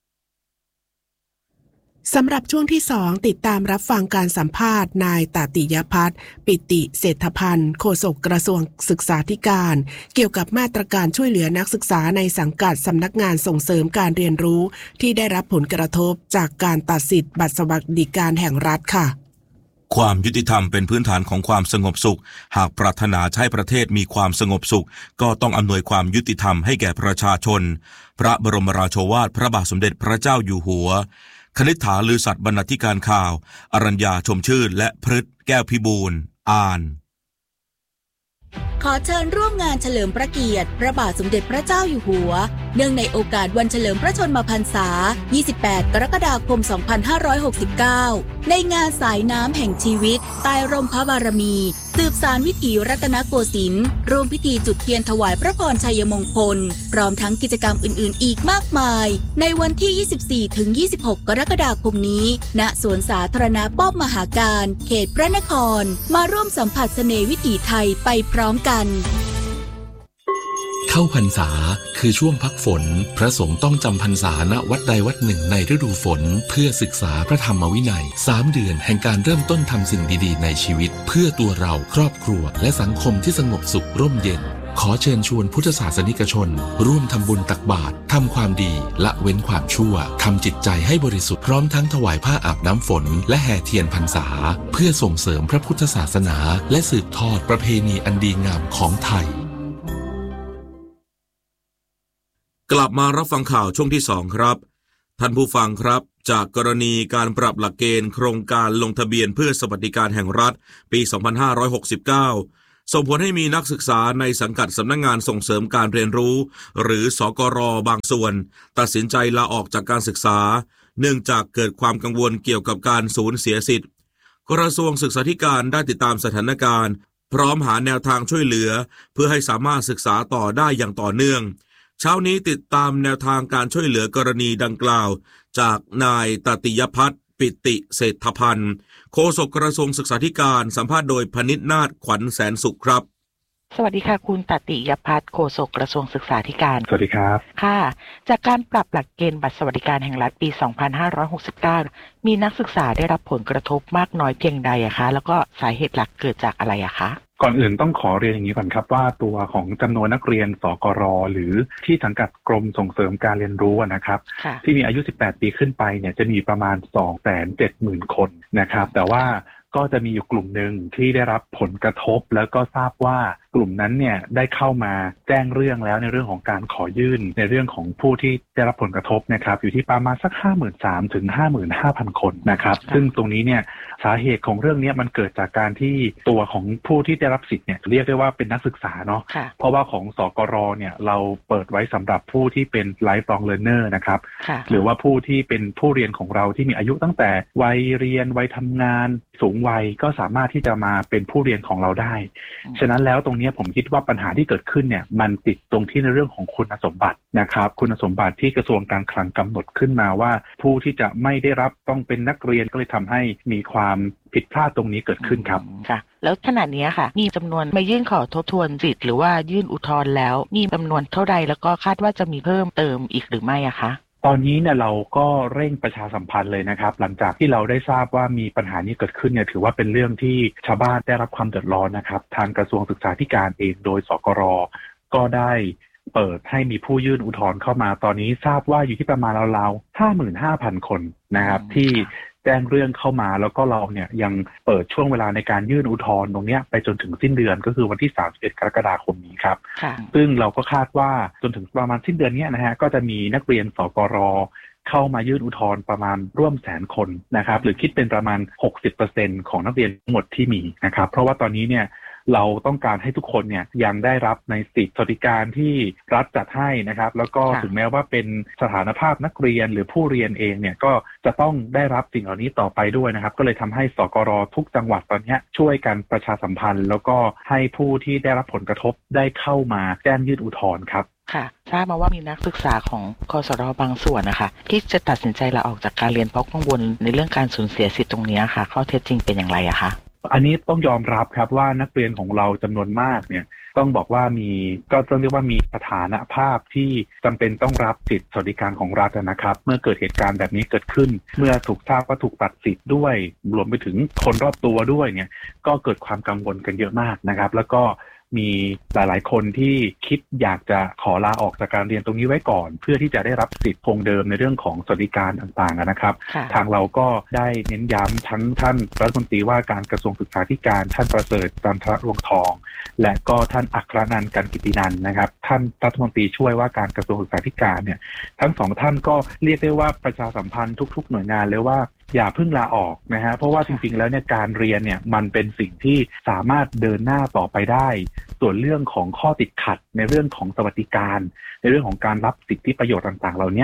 สำหรับช่วงที่2ติดตามรับฟังการสัมภาษณ์นายตติยพัฒน์ปิติเศรษฐพันธ์โฆษกกระทรวงศึกษาธิการเกี่ยวกับมาตรการช่วยเหลือนักศึกษาในสังกัดสำนักงานส่งเสริมการเรียนรู้ที่ได้รับผลกระทบจากการตัดสิทธิ์บัตรสวัสดิการแห่งรัฐค่ะความยุติธรรมเป็นพื้นฐานของความสงบสุขหากปรารถนาให้ประเทศมีความสงบสุขก็ต้องอำนวยความยุติธรรมให้แก่ประชาชนพระบรมราโชวาทพระบาทสมเด็จพระเจ้าอยู่หัวคณิษฐาลือสัตย์บรรณาธิการข่าวอรัญญาชมชื่นและพฤทธิ์แก้วพิบูลย์อ่านขอเชิญร่วมงานเฉลิมพระเกียรติพระบาทสมเด็จพระเจ้าอยู่หัวเนื่องในโอกาสวันเฉลิมพระชนมพรรษา 28 กรกฎาคม 2569 ในงานสายน้ำแห่งชีวิตใต้ร่มพระบารมีสืบสานวิถีรัตนโกสินทร์ร่วมพิธีจุดเทียนถวายพระพรชัยมงคลพร้อมทั้งกิจกรรมอื่นๆอีกมากมายในวันที่ 24-26 กรกฎาคมนี้ณสวนสาธารณะป้อมมหาการเขตพระนครมาร่วมสัมผัสเสน่ห์วิถีไทยไปพร้อมกันเข้าพรรษาคือช่วงพักฝนพระสงฆ์ต้องจำพรรษาณวัดใดวัดหนึ่งในฤดูฝนเพื่อศึกษาพระธรรมวินัย3 เดือนแห่งการเริ่มต้นทำสิ่งดีๆในชีวิตเพื่อตัวเราครอบครัวและสังคมที่สงบสุขร่มเย็นขอเชิญชวนพุทธศาสนิกชนร่วมทำบุญตักบาตรทำความดีละเว้นความชั่วทำจิตใจให้บริสุทธิ์พร้อมทั้งถวายผ้าอาบน้ำฝนและแห่เทียนพรรษาเพื่อส่งเสริมพระพุทธศาสนาและสืบทอดประเพณีอันดีงามของไทยกลับมารับฟังข่าวช่วงที่2ครับท่านผู้ฟังครับจากกรณีการปรับหลักเกณฑ์โครงการลงทะเบียนเพื่อสวัสดิการแห่งรัฐปี 2569 ส่งผลให้มีนักศึกษาในสังกัดสำนักงานส่งเสริมการเรียนรู้หรือสกร.บางส่วนตัดสินใจลาออกจากการศึกษาเนื่องจากเกิดความกังวลเกี่ยวกับการสูญเสียสิทธิ์กระทรวงศึกษาธิการได้ติดตามสถานการณ์พร้อมหาแนวทางช่วยเหลือเพื่อให้สามารถศึกษาต่อได้อย่างต่อเนื่องเช้านี้ติดตามแนวทางการช่วยเหลือกรณีดังกล่าวจากนายตติยพัฒน์ปิติเศรษฐพันธ์โฆษกกระทรวงศึกษาธิการสัมภาษณ์โดยพนิษฐ์นาฏขวัญแสนสุขครับสวัสดีค่ะคุณตติยพัฒน์โฆษกกระทรวงศึกษาธิการสวัสดีครับค่ะจากการปรับหลักเกณฑ์บัตรสวัสดิการแห่งรัฐปี 2569 มีนักศึกษาได้รับผลกระทบมากน้อยเพียงใดอะคะแล้วก็สาเหตุหลักเกิดจากอะไรอะคะก่อนอื่นต้องขอเรียนอย่างนี้ก่อนครับว่าตัวของจำนวนนักเรียนสกร.หรือที่สังกัดกรมส่งเสริมการเรียนรู้นะครับที่มีอายุ18 ปีขึ้นไปเนี่ยจะมีประมาณ 270,000 คนนะครับแต่ว่าก็จะมีอยู่กลุ่มหนึ่งที่ได้รับผลกระทบแล้วก็ทราบว่ากลุ่มนั้นเนี่ยได้เข้ามาแจ้งเรื่องแล้วในเรื่องของการขอยื่นในเรื่องของผู้ที่ได้รับผลกระทบนะครับอยู่ที่ประมาณสัก 53,000 ถึง 55,000 คนนะครับซึ่งตรงนี้เนี่ยสาเหตุของเรื่องนี้มันเกิดจากการที่ตัวของผู้ที่ได้รับสิทธิ์เนี่ยเรียกได้ว่าเป็นนักศึกษาเนาะเพราะว่าของสกร.เนี่ยเราเปิดไว้สำหรับผู้ที่เป็น lifelong learner นะครับหรือว่าผู้ที่เป็นผู้เรียนของเราที่มีอายุตั้งแต่วัยเรียนวัยทำงานสูงวัยก็สามารถที่จะมาเป็นผู้เรียนของเราได้ฉะนั้นแล้วตรงนี้ผมคิดว่าปัญหาที่เกิดขึ้นเนี่ยมันติดตรงที่ในเรื่องของคุณสมบัตินะครับคุณสมบัติที่กระทรวงการคลังกำหนดขึ้นมาว่าผู้ที่จะไม่ได้รับต้องเป็นนักเรียนก็เลยทำให้มีความผิดพลาดตรงนี้เกิดขึ้นครับค่ะแล้วขณะนี้ค่ะมีจำนวนมายื่นขอทบทวนสิทธิ์หรือว่ายื่นอุทธรณ์แล้วมีจำนวนเท่าใดแล้วก็คาดว่าจะมีเพิ่มเติมอีกหรือไม่อะคะตอนนี้เนี่ยเราก็เร่งประชาสัมพันธ์เลยนะครับหลังจากที่เราได้ทราบว่ามีปัญหานี้เกิดขึ้นเนี่ยถือว่าเป็นเรื่องที่ชาวบ้านได้รับความเดือดร้อนนะครับทางกระทรวงศึกษาธิการเองโดยสกร.ก็ได้เปิดให้มีผู้ยื่นอุทธรณ์เข้ามาตอนนี้ทราบว่าอยู่ที่ประมาณราวๆ 55,000 คนนะครับที่แจ้งเรื่องเข้ามาแล้วก็เราเนี่ยยังเปิดช่วงเวลาในการยื่นอุทธรณ์ตรงนี้ไปจนถึงสิ้นเดือนก็คือวันที่31 กรกฎาคมนี้ครับซึ่งเราก็คาดว่าจนถึงประมาณสิ้นเดือนนี้นะฮะก็จะมีนักเรียนสกร.เข้ามายื่นอุทธรณ์ประมาณร่วม100,000 คนนะครับหรือคิดเป็นประมาณ 60% ของนักเรียนทั้งหมดที่มีนะครับเพราะว่าตอนนี้เนี่ยเราต้องการให้ทุกคนเนี่ยยังได้รับในสิทธิสวัสดิการที่รัฐจัดให้นะครับแล้วก็ถึงแม้ว่าเป็นสถานภาพนักเรียนหรือผู้เรียนเองเนี่ยก็จะต้องได้รับสิ่งเหล่านี้ต่อไปด้วยนะครับก็เลยทำให้สกร.ทุกจังหวัดตอนนี้ช่วยกันประชาสัมพันธ์แล้วก็ให้ผู้ที่ได้รับผลกระทบได้เข้ามาแจ้งยื่นอุทธรณ์ครับค่ะทราบมาว่ามีนักศึกษาของกสร.บางส่วนนะคะที่จะตัดสินใจลาออกจากการเรียนเพราะกังวลในเรื่องการสูญเสียสิทธิ์ตรงนี้ค่ะข้อเท็จจริงเป็นอย่างไรอะคะอันนี้ต้องยอมรับครับว่านักเรียนของเราจำนวนมากเนี่ยต้องบอกว่าก็ต้องเรียกว่ามีสถานภาพที่จำเป็นต้องรับสิทธิสวัสดิการของรัฐนะครับเมื่อเกิดเหตุการณ์แบบนี้เกิดขึ้นเมื่อถูกทราบว่าถูกตัดสิทธิ์ด้วยรวมไปถึงคนรอบตัวด้วยเนี่ยก็เกิดความกังวลกันเยอะมากนะครับแล้วก็มีหลายๆคนที่คิดอยากจะขอลาออกจากการเรียนตรงนี้ไว้ก่อนเพื่อที่จะได้รับสิทธิ์คงเดิมในเรื่องของสวัสดิการต่างๆนะครับทางเราก็ได้เน้นย้ำทั้งท่านรัฐมนตรีว่าการกระทรวงศึกษาธิการท่านประเสริฐจันทรรวงทองและก็ท่านอัครนันท์กันกิตินันท์นะครับท่านรัฐมนตรีช่วยว่าการกระทรวงศึกษาธิการเนี่ยทั้งสองท่านก็เรียกได้ว่าประชาสัมพันธ์ทุกๆหน่วยงานเลยว่าอย่าเพิ่งลาออกนะฮะเพราะว่าจริงๆแล้วเนี่ยการเรียนเนี่ยมันเป็นสิ่งที่สามารถเดินหน้าต่อไปได้ส่วนเรื่องของข้อติดขัดในเรื่องของสวัสดิการในเรื่องของการรับสิทธิประโยชน์ต่างๆเหล่านี้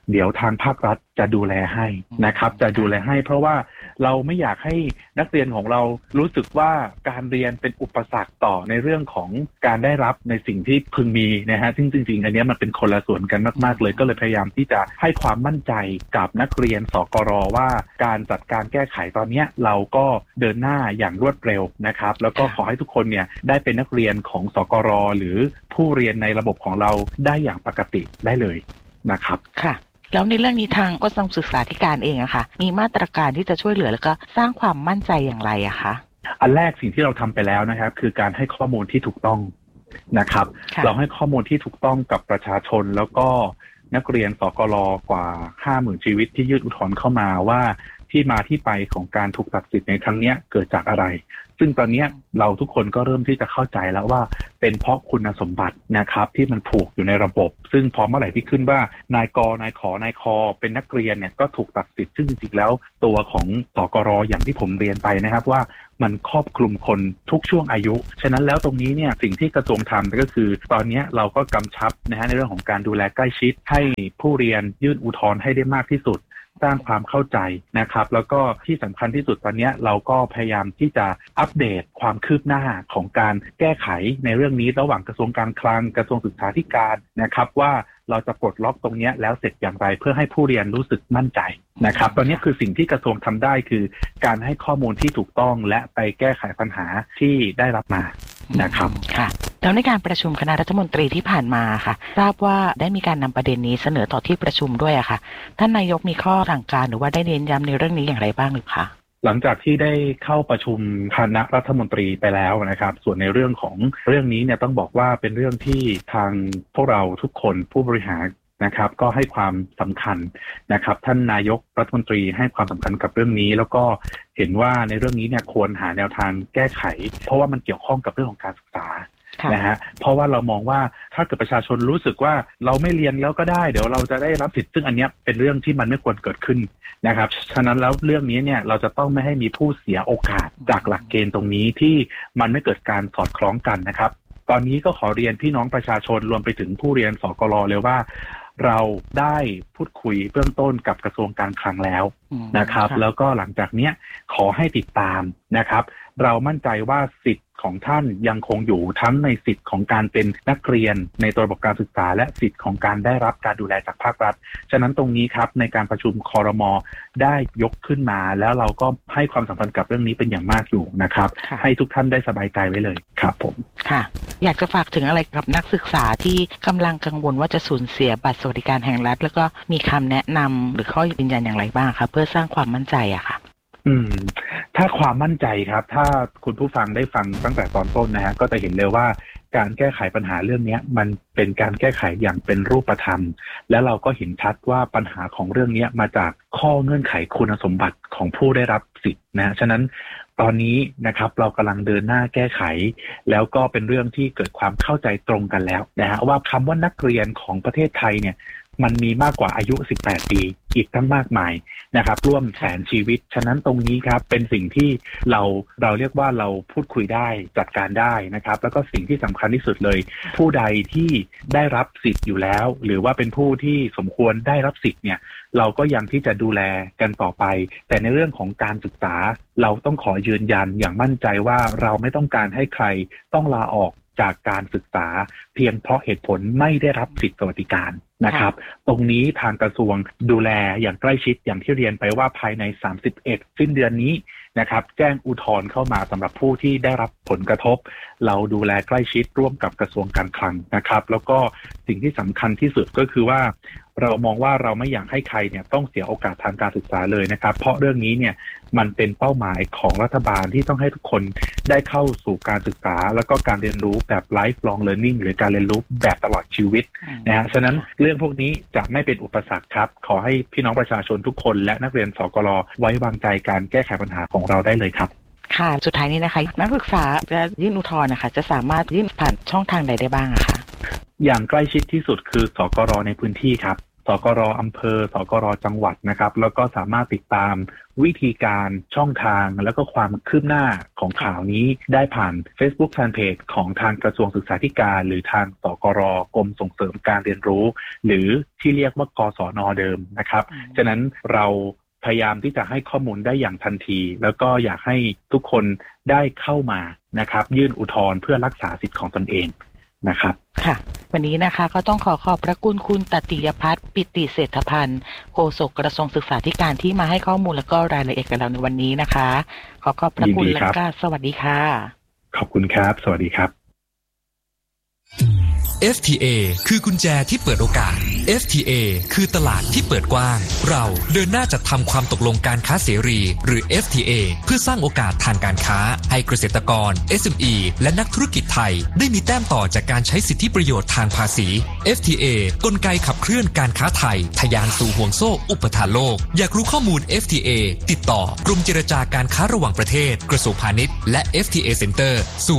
เดี๋ยวทางภาครัฐจะดูแลให้นะครับจะดูแลให้เพราะว่าเราไม่อยากให้นักเรียนของเรารู้สึกว่าการเรียนเป็นอุปสรรคต่อในเรื่องของการได้รับในสิ่งที่พึงมีนะฮะซึ่งจริงๆอันนี้มันเป็นคนละส่วนกันมากๆเลยก็เลยพยายามที่จะให้ความมั่นใจกับนักเรียนสกร.ว่าการจัดการแก้ไขตอนนี้เราก็เดินหน้าอย่างรวดเร็วนะครับแล้วก็ขอให้ทุกคนเนี่ยได้เป็นนักเรียนของสกร.หรือผู้เรียนในระบบของเราได้อย่างปกติได้เลยนะครับค่ะแล้วในเรื่องนี้ทางกระทรวงศึกษาธิการเองอะค่ะมีมาตรการที่จะช่วยเหลือแล้วก็สร้างความมั่นใจอย่างไรอะคะอันแรกสิ่งที่เราทำไปแล้วนะครับคือการให้ข้อมูลที่ถูกต้องนะครับเราให้ข้อมูลที่ถูกต้องกับประชาชนแล้วก็นักเรียนสกร.กว่า 50,000 ชีวิตที่ยื่นอุทธรณ์เข้ามาว่าที่มาที่ไปของการถูกตัดสิทธิ์ในครั้งนี้เกิดจากอะไรซึ่งตอนนี้เราทุกคนก็เริ่มที่จะเข้าใจแล้วว่าเป็นเพราะคุณสมบัตินะครับที่มันผูกอยู่ในระบบซึ่งพอเมื่อไหร่ที่ขึ้นว่านายกนายขอนายคอเป็นนักเรียนเนี่ยก็ถูกตัดสิทธิ์ซึ่งจริงๆแล้วตัวของสกร.อย่างที่ผมเรียนไปนะครับว่ามันครอบคลุมคนทุกช่วงอายุฉะนั้นแล้วตรงนี้เนี่ยสิ่งที่กระทรวงทำก็คือตอนนี้เราก็กำชับนะฮะในเรื่องของการดูแลใกล้ชิดให้ผู้เรียนยื่นอุทธรณ์ให้ได้มากที่สุดสร้างความเข้าใจนะครับแล้วก็ที่สำคัญที่สุดตอนนี้เราก็พยายามที่จะอัปเดตความคืบหน้าของการแก้ไขในเรื่องนี้ระหว่างกระทรวงการคลังกระทรวงศึกษาธิการนะครับว่าเราจะปลดล็อกตรงนี้แล้วเสร็จอย่างไรเพื่อให้ผู้เรียนรู้สึกมั่นใจนะครับตอนนี้คือสิ่งที่กระทรวงทำได้คือการให้ข้อมูลที่ถูกต้องและไปแก้ไขปัญหาที่ได้รับมานะครับค่ะแล้วในการประชุมคณะรัฐมนตรีที่ผ่านมาค่ะทราบว่าได้มีการนำประเด็นนี้เสนอต่อที่ประชุมด้วยอะค่ะท่านนายกมีข้อสั่งการหรือว่าได้เน้นย้ำในเรื่องนี้อย่างไรบ้างหรือคะหลังจากที่ได้เข้าประชุมคณะรัฐมนตรีไปแล้วนะครับส่วนในเรื่องของเรื่องนี้เนี่ยต้องบอกว่าเป็นเรื่องที่ทางพวกเราทุกคนผู้บริหารนะครับก็ให้ความสำคัญนะครับท่านนายกรัฐมนตรีให้ความสำคัญกับเรื่องนี้แล้วก็เห็นว่าในเรื่องนี้เนี่ยควรหาแนวทางแก้ไขเพราะว่ามันเกี่ยวข้องกับเรื่องของการศึกษานะฮะเพราะว่าเรามองว่าถ้าเกิดประชาชนรู้สึกว่าเราไม่เรียนแล้วก็ได้เดี๋ยวเราจะได้รับสิทธิ์ซึ่งอันนี้เป็นเรื่องที่มันไม่ควรเกิดขึ้นนะครับฉะนั้นแล้วเรื่องนี้เนี่ยเราจะต้องไม่ให้มีผู้เสียโอกาสจากหลักเกณฑ์ตรงนี้ที่มันไม่เกิดการสอดคล้องกันนะครับตอนนี้ก็ขอเรียนพี่น้องประชาชนรวมไปถึงผู้เรียนสกร.เลยว่าเราได้พูดคุยเบื้องต้นกับกระทรวงการคลังแล้วนะครับแล้วก็หลังจากนี้ขอให้ติดตามนะครับเรามั่นใจว่าสิทธิ์ของท่านยังคงอยู่ทั้งในสิทธิ์ของการเป็นนักเรียนในตัวระบบการศึกษาและสิทธิ์ของการได้รับการดูแลจากภาครัฐฉะนั้นตรงนี้ครับในการประชุมครม.ได้ยกขึ้นมาแล้วเราก็ให้ความสำคัญกับเรื่องนี้เป็นอย่างมากอยู่นะครับให้ทุกท่านได้สบายใจไว้เลยครับผมค่ะอยากจะฝากถึงอะไรกับนักศึกษาที่กำลังกังวลว่าจะสูญเสียบัตรสวัสดิการแห่งรัฐแล้วก็มีคำแนะนำหรือข้อยืนยันอย่างไรบ้างคะเพื่อสร้างความมั่นใจอะค่ะถ้าความมั่นใจครับถ้าคุณผู้ฟังได้ฟังตั้งแต่ตอนต้นนะฮะก็จะเห็นเลยว่าการแก้ไขปัญหาเรื่องนี้มันเป็นการแก้ไขอย่างเป็นรูปธรรมและเราก็เห็นชัดว่าปัญหาของเรื่องนี้มาจากข้อเงื่อนไขคุณสมบัติของผู้ได้รับสิทธิ์นะฉะนั้นตอนนี้นะครับเรากำลังเดินหน้าแก้ไขแล้วก็เป็นเรื่องที่เกิดความเข้าใจตรงกันแล้วนะฮะว่าคำว่านักเรียนของประเทศไทยเนี่ยมันมีมากกว่าอายุ18ปีอีกทั้งมากมายนะครับร่วมแสนชีวิตฉะนั้นตรงนี้ครับเป็นสิ่งที่เราเรียกว่าเราพูดคุยได้จัดการได้นะครับแล้วก็สิ่งที่สำคัญที่สุดเลยผู้ใดที่ได้รับสิทธิ์อยู่แล้วหรือว่าเป็นผู้ที่สมควรได้รับสิทธิ์เนี่ยเราก็ยังที่จะดูแลกันต่อไปแต่ในเรื่องของการศึกษาเราต้องขอยืนยันอย่างมั่นใจว่าเราไม่ต้องการให้ใครต้องลาออกจากการศึกษาเพียงเพราะเหตุผลไม่ได้รับสิทธิสวัสดิการนะครับตรงนี้ทางกระทรวงดูแลอย่างใกล้ชิดอย่างที่เรียนไปว่าภายใน31สิ้นเดือนนี้นะครับแจ้งอุทธรณ์เข้ามาสำหรับผู้ที่ได้รับผลกระทบเราดูแลใกล้ชิดร่วมกับกระทรวงการคลังนะครับแล้วก็สิ่งที่สำคัญที่สุดก็คือว่าเรามองว่าเราไม่อยากให้ใครเนี่ยต้องเสียโอกาสทางการศึกษาเลยนะครับเพราะเรื่องนี้เนี่ยมันเป็นเป้าหมายของรัฐบาลที่ต้องให้ทุกคนได้เข้าสู่การศึกษาแล้วก็การเรียนรู้แบบ lifelong learning หรือการเรียนรู้แบบตลอดชีวิตนะฮะฉะนั้นเรื่องพวกนี้จะไม่เป็นอุปสรรคครับขอให้พี่น้องประชาชนทุกคนและนักเรียนสกร.ไว้วางใจการแก้ไขปัญหาของเราได้เลยครับค่ะสุดท้ายนี้นะคะนักศึกษาจะยื่นอุทธรณ์นะคะจะสามารถยื่นผ่านช่องทางใดได้บ้างอะคะอย่างใกล้ชิดที่สุดคือสกร.ในพื้นที่ครับสกร.อำเภอสกร.จังหวัดนะครับแล้วก็สามารถติดตามวิธีการช่องทางแล้วก็ความคืบหน้าของข่าวนี้ได้ผ่าน Facebook Fanpage ของทางกระทรวงศึกษาธิการหรือทางสกร.กรมส่งเสริมการเรียนรู้หรือที่เรียกว่ากศน.เดิมนะครับฉะนั้นเราพยายามที่จะให้ข้อมูลได้อย่างทันทีแล้วก็อยากให้ทุกคนได้เข้ามานะครับยื่นอุทธรณ์เพื่อรักษาสิทธิ์ของตนเองนะครับค่ะวันนี้นะคะก็ต้องขอบพระคุณคุณตติยพัฒน์ปิติเศรษฐพันธ์โฆษกกระทรวงศึกษาธิการที่มาให้ข้อมูลและก็รายละเอียดกับเราในวันนี้นะคะขอบพระคุณและก็สวัสดีค่ะขอบคุณครับสวัสดีครับ FTA คือกุญแจที่เปิดโอกาส FTA คือตลาดที่เปิดกว้างเราเดินหน้าจัดทำความตกลงการค้าเสรีหรือ FTA เพื่อสร้างโอกาสทางการค้าให้เกษตรกร SME และนักธุรกิจไทยได้มีแต้มต่อจากการใช้สิทธิประโยชน์ทางภาษี FTA กลไกขับเคลื่อนการค้าไทยทะยานสู่ห่วงโซ่อุปทานโลกอยากรู้ข้อมูล FTA ติดต่อกรมเจรจาการค้าระหว่างประเทศกระทรวงพาณิชย์และ FTA Center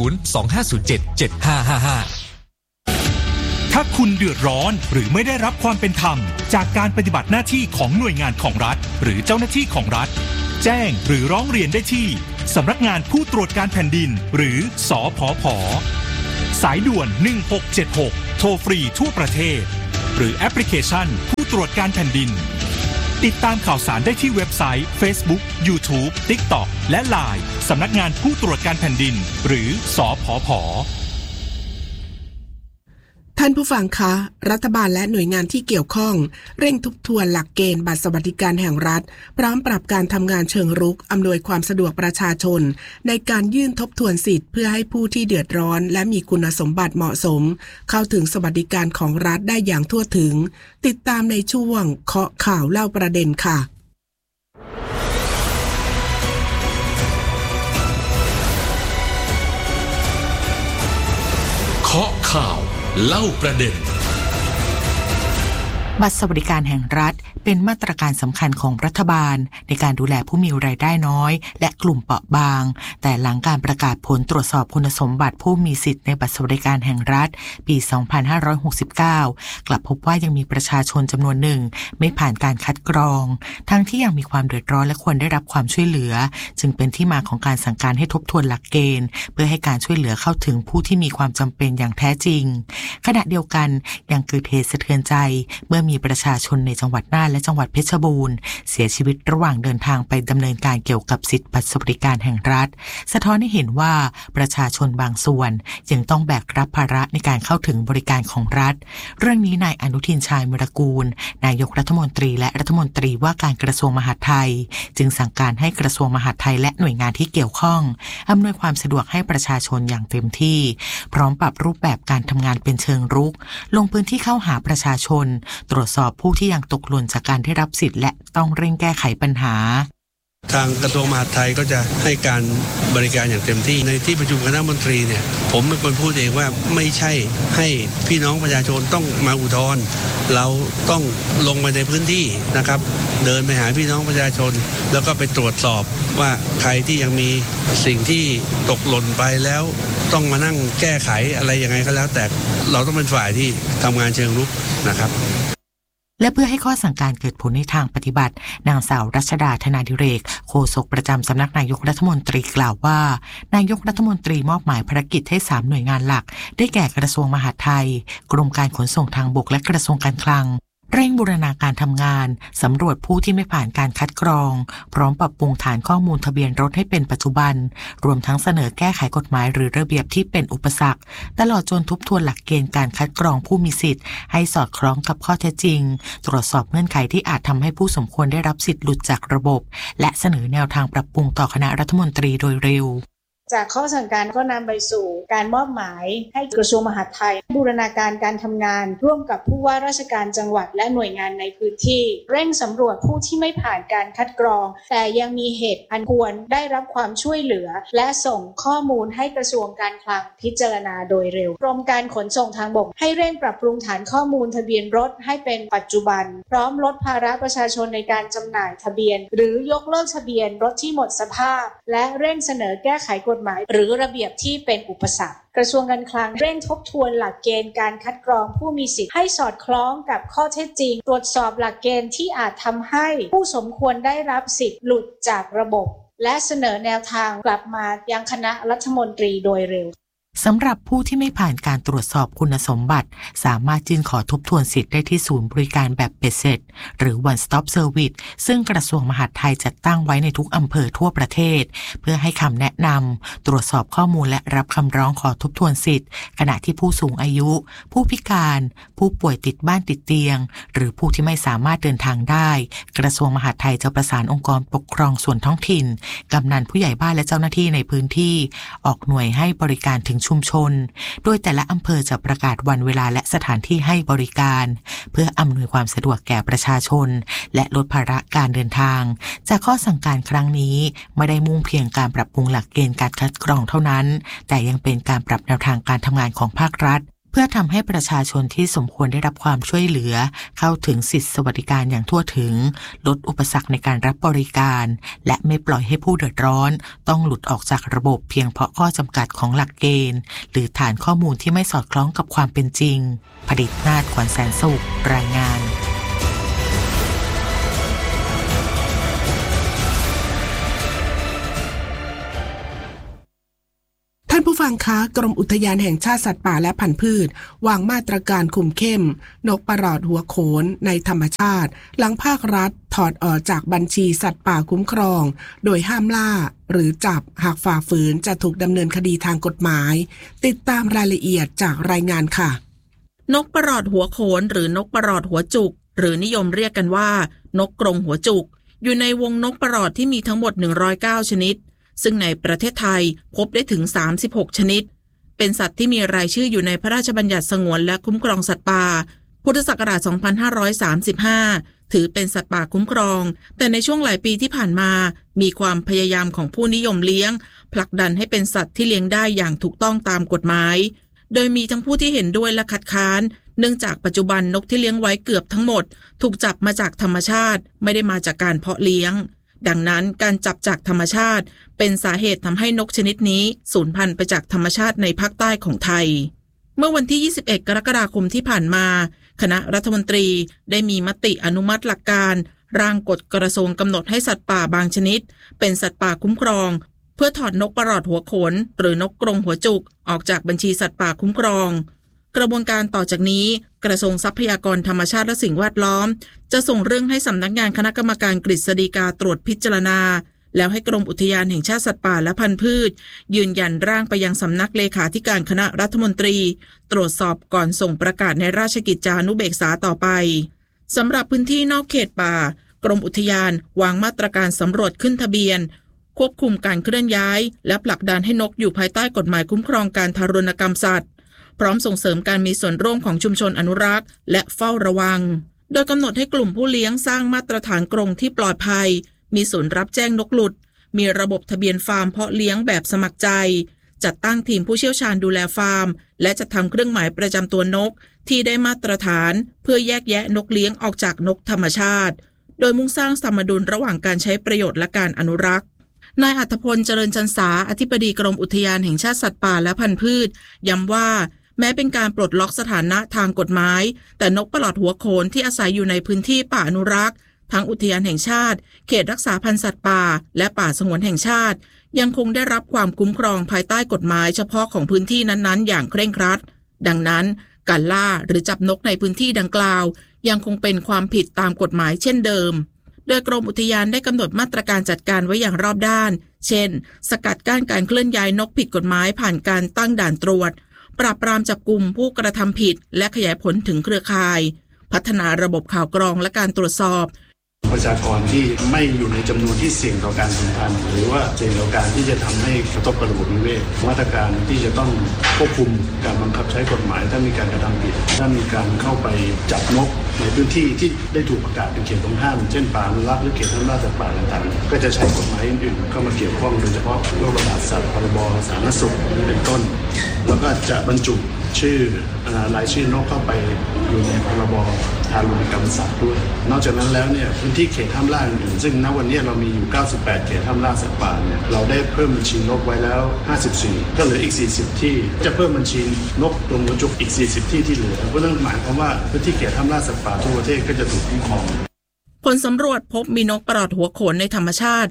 025077555 ถ้าคุณเดือดร้อนหรือไม่ได้รับความเป็นธรรมจากการปฏิบัติหน้าที่ของหน่วยงานของรัฐหรือเจ้าหน้าที่ของรัฐแจ้งหรือร้องเรียนได้ที่สำนักงานผู้ตรวจการแผ่นดินหรือสผผ.สายด่วน1676โทรฟรีทั่วประเทศหรือแอปพลิเคชันผู้ตรวจการแผ่นดินติดตามข่าวสารได้ที่เว็บไซต์ Facebook YouTube TikTok และ LINE สำนักงานผู้ตรวจการแผ่นดินหรือสผผ. ท่านผู้ฟังคะรัฐบาลและหน่วยงานที่เกี่ยวข้องเร่งทบทวนหลักเกณฑ์บัตรสวัสดิการแห่งรัฐพร้อมปรับการทำงานเชิงรุกอำนวยความสะดวกประชาชนในการยื่นทบทวนสิทธิ์เพื่อให้ผู้ที่เดือดร้อนและมีคุณสมบัติเหมาะสมเข้าถึงสวัสดิการของรัฐได้อย่างทั่วถึงติดตามในช่วงเคาะข่าวเล่าประเด็นค่ะเคาะข่าวเล่าประเด็นบัตรสวัสดิการแห่งรัฐเป็นมาตรการสำคัญของรัฐบาลในการดูแลผู้มีรายได้น้อยและกลุ่มเปราะบางแต่หลังการประกาศผลตรวจสอบคุณสมบัติผู้มีสิทธิ์ในบัตรสวัสดิการแห่งรัฐปี 2569 กลับพบว่ายังมีประชาชนจำนวนหนึ่งไม่ผ่านการคัดกรองทั้งที่ยังมีความเดือดร้อนและควรได้รับความช่วยเหลือจึงเป็นที่มาของการสั่งการให้ทบทวนหลักเกณฑ์เพื่อให้การช่วยเหลือเข้าถึงผู้ที่มีความจำเป็นอย่างแท้จริงขณะเดียวกันยังเกิดเหตุสะเทือนใจเมื่อมีประชาชนในจังหวัดน่านและจังหวัดเพชรบูรณ์เสียชีวิตระหว่างเดินทางไปดำเนินการเกี่ยวกับสิทธิบัตรสวัสดิการแห่งรัฐสะท้อนให้เห็นว่าประชาชนบางส่วนยังต้องแบกรับภาระในการเข้าถึงบริการของรัฐเรื่องนี้นายอนุทินชาญวิรากูลนายกรัฐมนตรีและรัฐมนตรีว่าการกระทรวงมหาดไทยจึงสั่งการให้กระทรวงมหาดไทยและหน่วยงานที่เกี่ยวข้องอำนวยความสะดวกให้ประชาชนอย่างเต็มที่พร้อมปรับรูปแบบการทำงานเป็นเชิงรุกลงพื้นที่เข้าหาประชาชนตรวจสอบผู้ที่ยังตกหล่นจากการได้รับสิทธิ์และต้องเร่งแก้ไขปัญหาทางกระทรวงมหาดไทยก็จะให้การบริการอย่างเต็มที่ในที่ประชุมคณะมนตรีเนี่ยผมเป็นคนพูดเองว่าไม่ใช่ให้พี่น้องประชาชนต้องมาอุทธรณ์เราต้องลงไปในพื้นที่นะครับเดินไปหาพี่น้องประชาชนแล้วก็ไปตรวจสอบว่าใครที่ยังมีสิ่งที่ตกหล่นไปแล้วต้องมานั่งแก้ไขอะไรยังไงก็แล้วแต่เราต้องเป็นฝ่ายที่ทำงานเชิงรุกนะครับและเพื่อให้ข้อสั่งการเกิดผลในทางปฏิบัตินางสาวรัชดาธนาดิเรกโฆษกประจำสำนักนายกรัฐมนตรีกล่าวว่านายกรัฐมนตรีมอบหมายภารกิจให้3หน่วยงานหลักได้แก่กระทรวงมหาดไทยกรมการขนส่งทางบกและกระทรวงการคลังเร่งบูรณาการทำงานสำรวจผู้ที่ไม่ผ่านการคัดกรองพร้อมปรับปรุงฐานข้อมูลทะเบียนรถให้เป็นปัจจุบันรวมทั้งเสนอแก้ไขกฎหมายหรือระเบียบที่เป็นอุปสรรคตลอดจนทบทวนหลักเกณฑ์การคัดกรองผู้มีสิทธิ์ให้สอดคล้องกับข้อเท็จจริงตรวจสอบเงื่อนไขที่อาจทำให้ผู้สมควรได้รับสิทธิ์หลุดจากระบบและเสนอแนวทางปรับปรุงต่อคณะรัฐมนตรีโดยเร็วจากข้อสั่งการก็นำไปสู่การมอบหมายให้กระทรวงมหาดไทยบูรณาการการทำงานร่วมกับผู้ว่าราชการจังหวัดและหน่วยงานในพื้นที่เร่งสำรวจผู้ที่ไม่ผ่านการคัดกรองแต่ยังมีเหตุอันควรได้รับความช่วยเหลือและส่งข้อมูลให้กระทรวงการคลังพิจารณาโดยเร็วกรมการขนส่งทางบกให้เร่งปรับปรุงฐานข้อมูลทะเบียนรถให้เป็นปัจจุบันพร้อมลดภาระประชาชนในการจำหน่ายทะเบียนหรือยกเลิกทะเบียนรถที่หมดสภาพและเร่งเสนอแก้ไขกฎฎหมายหรือระเบียบที่เป็นอุปสรรคกระทรวงการคลังเร่งทบทวนหลักเกณฑ์การคัดกรองผู้มีสิทธิ์ให้สอดคล้องกับข้อเท็จจริงตรวจสอบหลักเกณฑ์ที่อาจทำให้ผู้สมควรได้รับสิทธิ์หลุดจากระบบและเสนอแนวทางกลับมายังคณะรัฐมนตรีโดยเร็วสำหรับผู้ที่ไม่ผ่านการตรวจสอบคุณสมบัติสามารถยื่นขอทบทวนสิทธิ์ได้ที่ศูนย์บริการแบบเบ็ดเสร็จหรือ One Stop Service ซึ่งกระทรวงมหาดไทยจัดตั้งไว้ในทุกอำเภอทั่วประเทศเพื่อให้คำแนะนำตรวจสอบข้อมูลและรับคำร้องขอทบทวนสิทธิ์ขณะที่ผู้สูงอายุผู้พิการผู้ป่วยติดบ้านติดเตียงหรือผู้ที่ไม่สามารถเดินทางได้กระทรวงมหาดไทยจะประสานองค์กรปกครองส่วนท้องถิ่นกำนันผู้ใหญ่บ้านและเจ้าหน้าที่ในพื้นที่ออกหน่วยให้บริการถึงชุมชนโดยแต่ละอำเภอจะประกาศวันเวลาและสถานที่ให้บริการเพื่ออำนวยความสะดวกแก่ประชาชนและลดภาระการเดินทางจากข้อสั่งการครั้งนี้ไม่ได้มุ่งเพียงการปรับปรุงหลักเกณฑ์การคัดกรองเท่านั้นแต่ยังเป็นการปรับแนวทางการทำงานของภาครัฐเพื่อทำให้ประชาชนที่สมควรได้รับความช่วยเหลือเข้าถึงสิทธิสวัสดิการอย่างทั่วถึงลดอุปสรรคในการรับบริการและไม่ปล่อยให้ผู้เดือดร้อนต้องหลุดออกจากระบบเพียงเพราะข้อจำกัดของหลักเกณฑ์หรือฐานข้อมูลที่ไม่สอดคล้องกับความเป็นจริงผดิตนาถ ขวัญแสนสุขรายงานท่านผู้ฟังคะกรมอุทยานแห่งชาติสัตว์ป่าและพันธุ์พืชวางมาตรการคุมเข้มนกประหลอดหัวโขนในธรรมชาติหลังภาครัฐถอดออกจากบัญชีสัตว์ป่าคุ้มครองโดยห้ามล่าหรือจับหากฝ่าฝืนจะถูกดำเนินคดีทางกฎหมายติดตามรายละเอียดจากรายงานค่ะนกประหลอดหัวโขนหรือนกประหลอดหัวจุกหรือนิยมเรียกกันว่านกกรงหัวจุกอยู่ในวงนกประหลอดที่มีทั้งหมด109ชนิดซึ่งในประเทศไทยพบได้ถึง36ชนิดเป็นสัตว์ที่มีรายชื่ออยู่ในพระราชบัญญัติสงวนและคุ้มครองสัตว์ป่าพุทธศักราช 2535 ถือเป็นสัตว์ป่าคุ้มครองแต่ในช่วงหลายปีที่ผ่านมามีความพยายามของผู้นิยมเลี้ยงผลักดันให้เป็นสัตว์ที่เลี้ยงได้อย่างถูกต้องตามกฎหมายโดยมีทั้งผู้ที่เห็นด้วยและคัดค้านเนื่องจากปัจจุบันนกที่เลี้ยงไว้เกือบทั้งหมดถูกจับมาจากธรรมชาติไม่ได้มาจากการเพาะเลี้ยงดังนั้นการจับจากธรรมชาติเป็นสาเหตุทำให้นกชนิดนี้สูญพันธุ์ไปจากธรรมชาติในภาคใต้ของไทยเมื่อวันที่21กรกฎาคมที่ผ่านมาคณะรัฐมนตรีได้มีมติอนุมัติหลักการร่างกฎกระทรวงกำหนดให้สัตว์ป่าบางชนิดเป็นสัตว์ป่าคุ้มครองเพื่อถอดนกประหลอดหัวโขนหรือนกกรงหัวจุกออกจากบัญชีสัตว์ป่าคุ้มครองกระบวนการต่อจากนี้กระทรวงทรัพยากรธรรมชาติและสิ่งแวดล้อมจะส่งเรื่องให้สำนักงานคณะกรรมการกฤษฎีกาตรวจพิจารณาแล้วให้กรมอุทยานแห่งชาติสัตว์ป่าและพันธุ์พืชยืนยันร่างไปยังสำนักเลขาธิการคณะรัฐมนตรีตรวจสอบก่อนส่งประกาศในราชกิจจานุเบกษาต่อไปสำหรับพื้นที่นอกเขตป่ากรมอุทยานวางมาตรการสำรวจขึ้นทะเบียนควบคุมการเคลื่อนย้ายและผลักดันให้นกอยู่ภายใต้กฎหมายคุ้มครองการทารุณกรรมสัตว์พร้อมส่งเสริมการมีส่วนร่วมของชุมชนอนุรักษ์และเฝ้าระวังโดยกำหนดให้กลุ่มผู้เลี้ยงสร้างมาตรฐานกรงที่ปลอดภัยมีศูนย์รับแจ้งนกหลุดมีระบบทะเบียนฟาร์มเพาะเลี้ยงแบบสมัครใจจัดตั้งทีมผู้เชี่ยวชาญดูแลฟาร์มและจัดทำเครื่องหมายประจำตัวนกที่ได้มาตรฐานเพื่อแยกแยะนกเลี้ยงออกจากนกธรรมชาติโดยมุ่งสร้างสมดุลระหว่างการใช้ประโยชน์และการอนุรักษ์นายอัธพลเจริญชันษาอธิบดีกรมอุทยานแห่งชาติสัตว์ป่าและพันธุ์พืชย้ำว่าแม้เป็นการปลดล็อกสถานะทางกฎหมายแต่นกประหลอดหัวโขนที่อาศัยอยู่ในพื้นที่ป่าอนุรักษ์ทั้งอุทยานแห่งชาติเขตรักษาพันธุ์สัตว์ป่าและป่าสงวนแห่งชาติยังคงได้รับความคุ้มครองภายใต้กฎหมายเฉพาะของพื้นที่นั้นๆอย่างเคร่งครัดดังนั้นการล่าหรือจับนกในพื้นที่ดังกล่าวยังคงเป็นความผิดตามกฎหมายเช่นเดิมโดยกรมอุทยานได้กำหนดมาตรการจัดการไว้อย่างรอบด้านเช่นสกัดกั้นการเคลื่อนย้ายนกผิดกฎหมายผ่านการตั้งด่านตรวจปราบปรามจับกุมผู้กระทำผิดและขยายผลถึงเครือข่ายพัฒนาระบบข่าวกรองและการตรวจสอบประชากรที่ไม่อยู่ในจำนวนที่เสี่ยงต่อการสูญพันธุ์หรือว่าเสี่ยงต่อการที่จะทำให้กระทบกับระบบนิเวศมาตรการที่จะต้องควบคุมการบังคับใช้กฎหมายถ้ามีการกระทำผิดถ้ามีการเข้าไปจับนกในพื้นที่ที่ได้ถูกประกาศเป็นเขตต้องห้ามเช่นป่าอนุรักษ์หรือเขตห้ามล่าสัตว์ป่าต่างๆก็จะใช้กฎหมายอื่นๆเข้ามาเกี่ยวข้องโดยเฉพาะโรคระบาดสัตว์พรบสาธารณสุขเป็นต้นแล้วก็จะบรรจุชื่อรายชื่อนกเข้าไปอยู่ในพรบทารุณกรรมสัตว์ด้วยนอกจากนั้นแล้วเนี่ยพื้นที่เขตห้ามล่าอื่นๆซึ่งณวันนี้เรามีอยู่98เขตห้ามล่าสัตว์ป่าเนี่ยเราได้เพิ่มบัญชีนกไว้แล้ว54ก็เหลืออีก40ที่จะเพิ่มบัญชีนกกรงหัวจุกอีก40ที่เหลือเพราะนั่นหมายความว่าพื้นที่เขตห้ามล่าสัตว์ป่าทั่วประเทศก็จะถูกคุ้มครองผลสำรวจพบมีนกปลอดหัวโขนในธรรมชาติ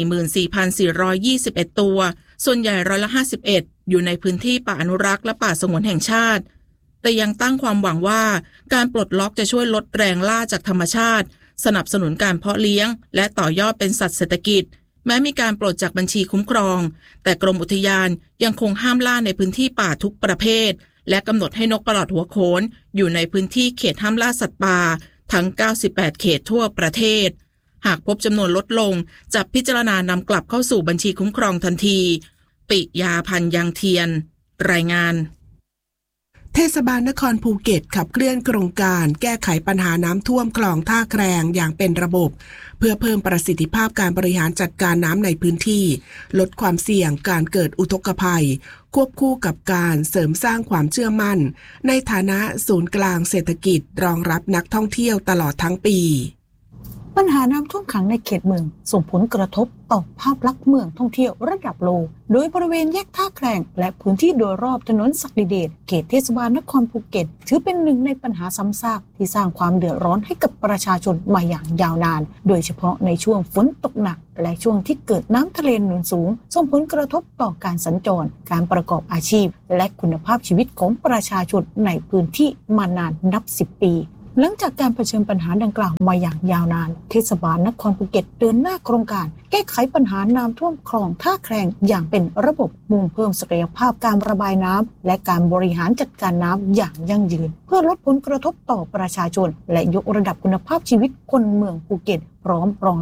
44,421 ตัวส่วนใหญ่51%อยู่ในพื้นที่ป่าอนุรักษ์และป่าสงวนแห่งชาติแต่ยังตั้งความหวังว่าการปลดล็อกจะช่วยลดแรงล่าจากธรรมชาติสนับสนุนการเพาะเลี้ยงและต่อยอดเป็นสัตว์เศรษฐกิจแม้มีการปลดจากบัญชีคุ้มครองแต่กรมอุทยานยังคงห้ามล่าในพื้นที่ป่าทุกประเภทและกำหนดให้นกปลอดหัวโขนอยู่ในพื้นที่เขตห้ามล่าสัตว์ป่าทั้ง98เขตทั่วประเทศหากพบจำนวนลดลงจะพิจารณานำกลับเข้าสู่บัญชีคุ้มครองทันทีปิยาพันธ์ยังเทียนรายงานเทศบาลนครภูเก็ตขับเคลื่อนโครงการแก้ไขปัญหาน้ำท่วมคลองท่าแครงอย่างเป็นระบบเพื่อเพิ่มประสิทธิภาพการบริหารจัดการน้ำในพื้นที่ลดความเสี่ยงการเกิดอุทกภัยควบคู่กับการเสริมสร้างความเชื่อมั่นในฐานะศูนย์กลางเศรษฐกิจรองรับนักท่องเที่ยวตลอดทั้งปีปัญหาน้ำท่วมขังในเขตเมืองส่งผลกระทบต่อภาพลักษณ์เมืองท่องเที่ยวระดับโลกโดยบริเวณแยกท่าแครงและพื้นที่โดยรอบถนนศักดิเดชเขตเทศบาลนครภูเก็ตถือเป็นหนึ่งในปัญหาซ้ำซากที่สร้างความเดือดร้อนให้กับประชาชนมาอย่างยาวนานโดยเฉพาะในช่วงฝนตกหนักและช่วงที่เกิดน้ำทะเลหนุนสูงส่งผลกระทบต่อการสัญจรการประกอบอาชีพและคุณภาพชีวิตของประชาชนในพื้นที่มานานนับ10 ปีหลังจากการเผชิญปัญหาดังกล่าวมาอย่างยาวนานเทศบาลนครภูเก็ตเดินหน้าโครงการแก้ไขปัญหาน้ำท่วมคลองท่าแครงอย่างเป็นระบบมุ่งเพิ่มศักยภาพการระบายน้ำและการบริหารจัดการน้ำอย่างยั่งยืนเพื่อลดผลกระทบต่อประชาชนและยกระดับคุณภาพชีวิตคนเมืองภูเก็ตพร้อมรอง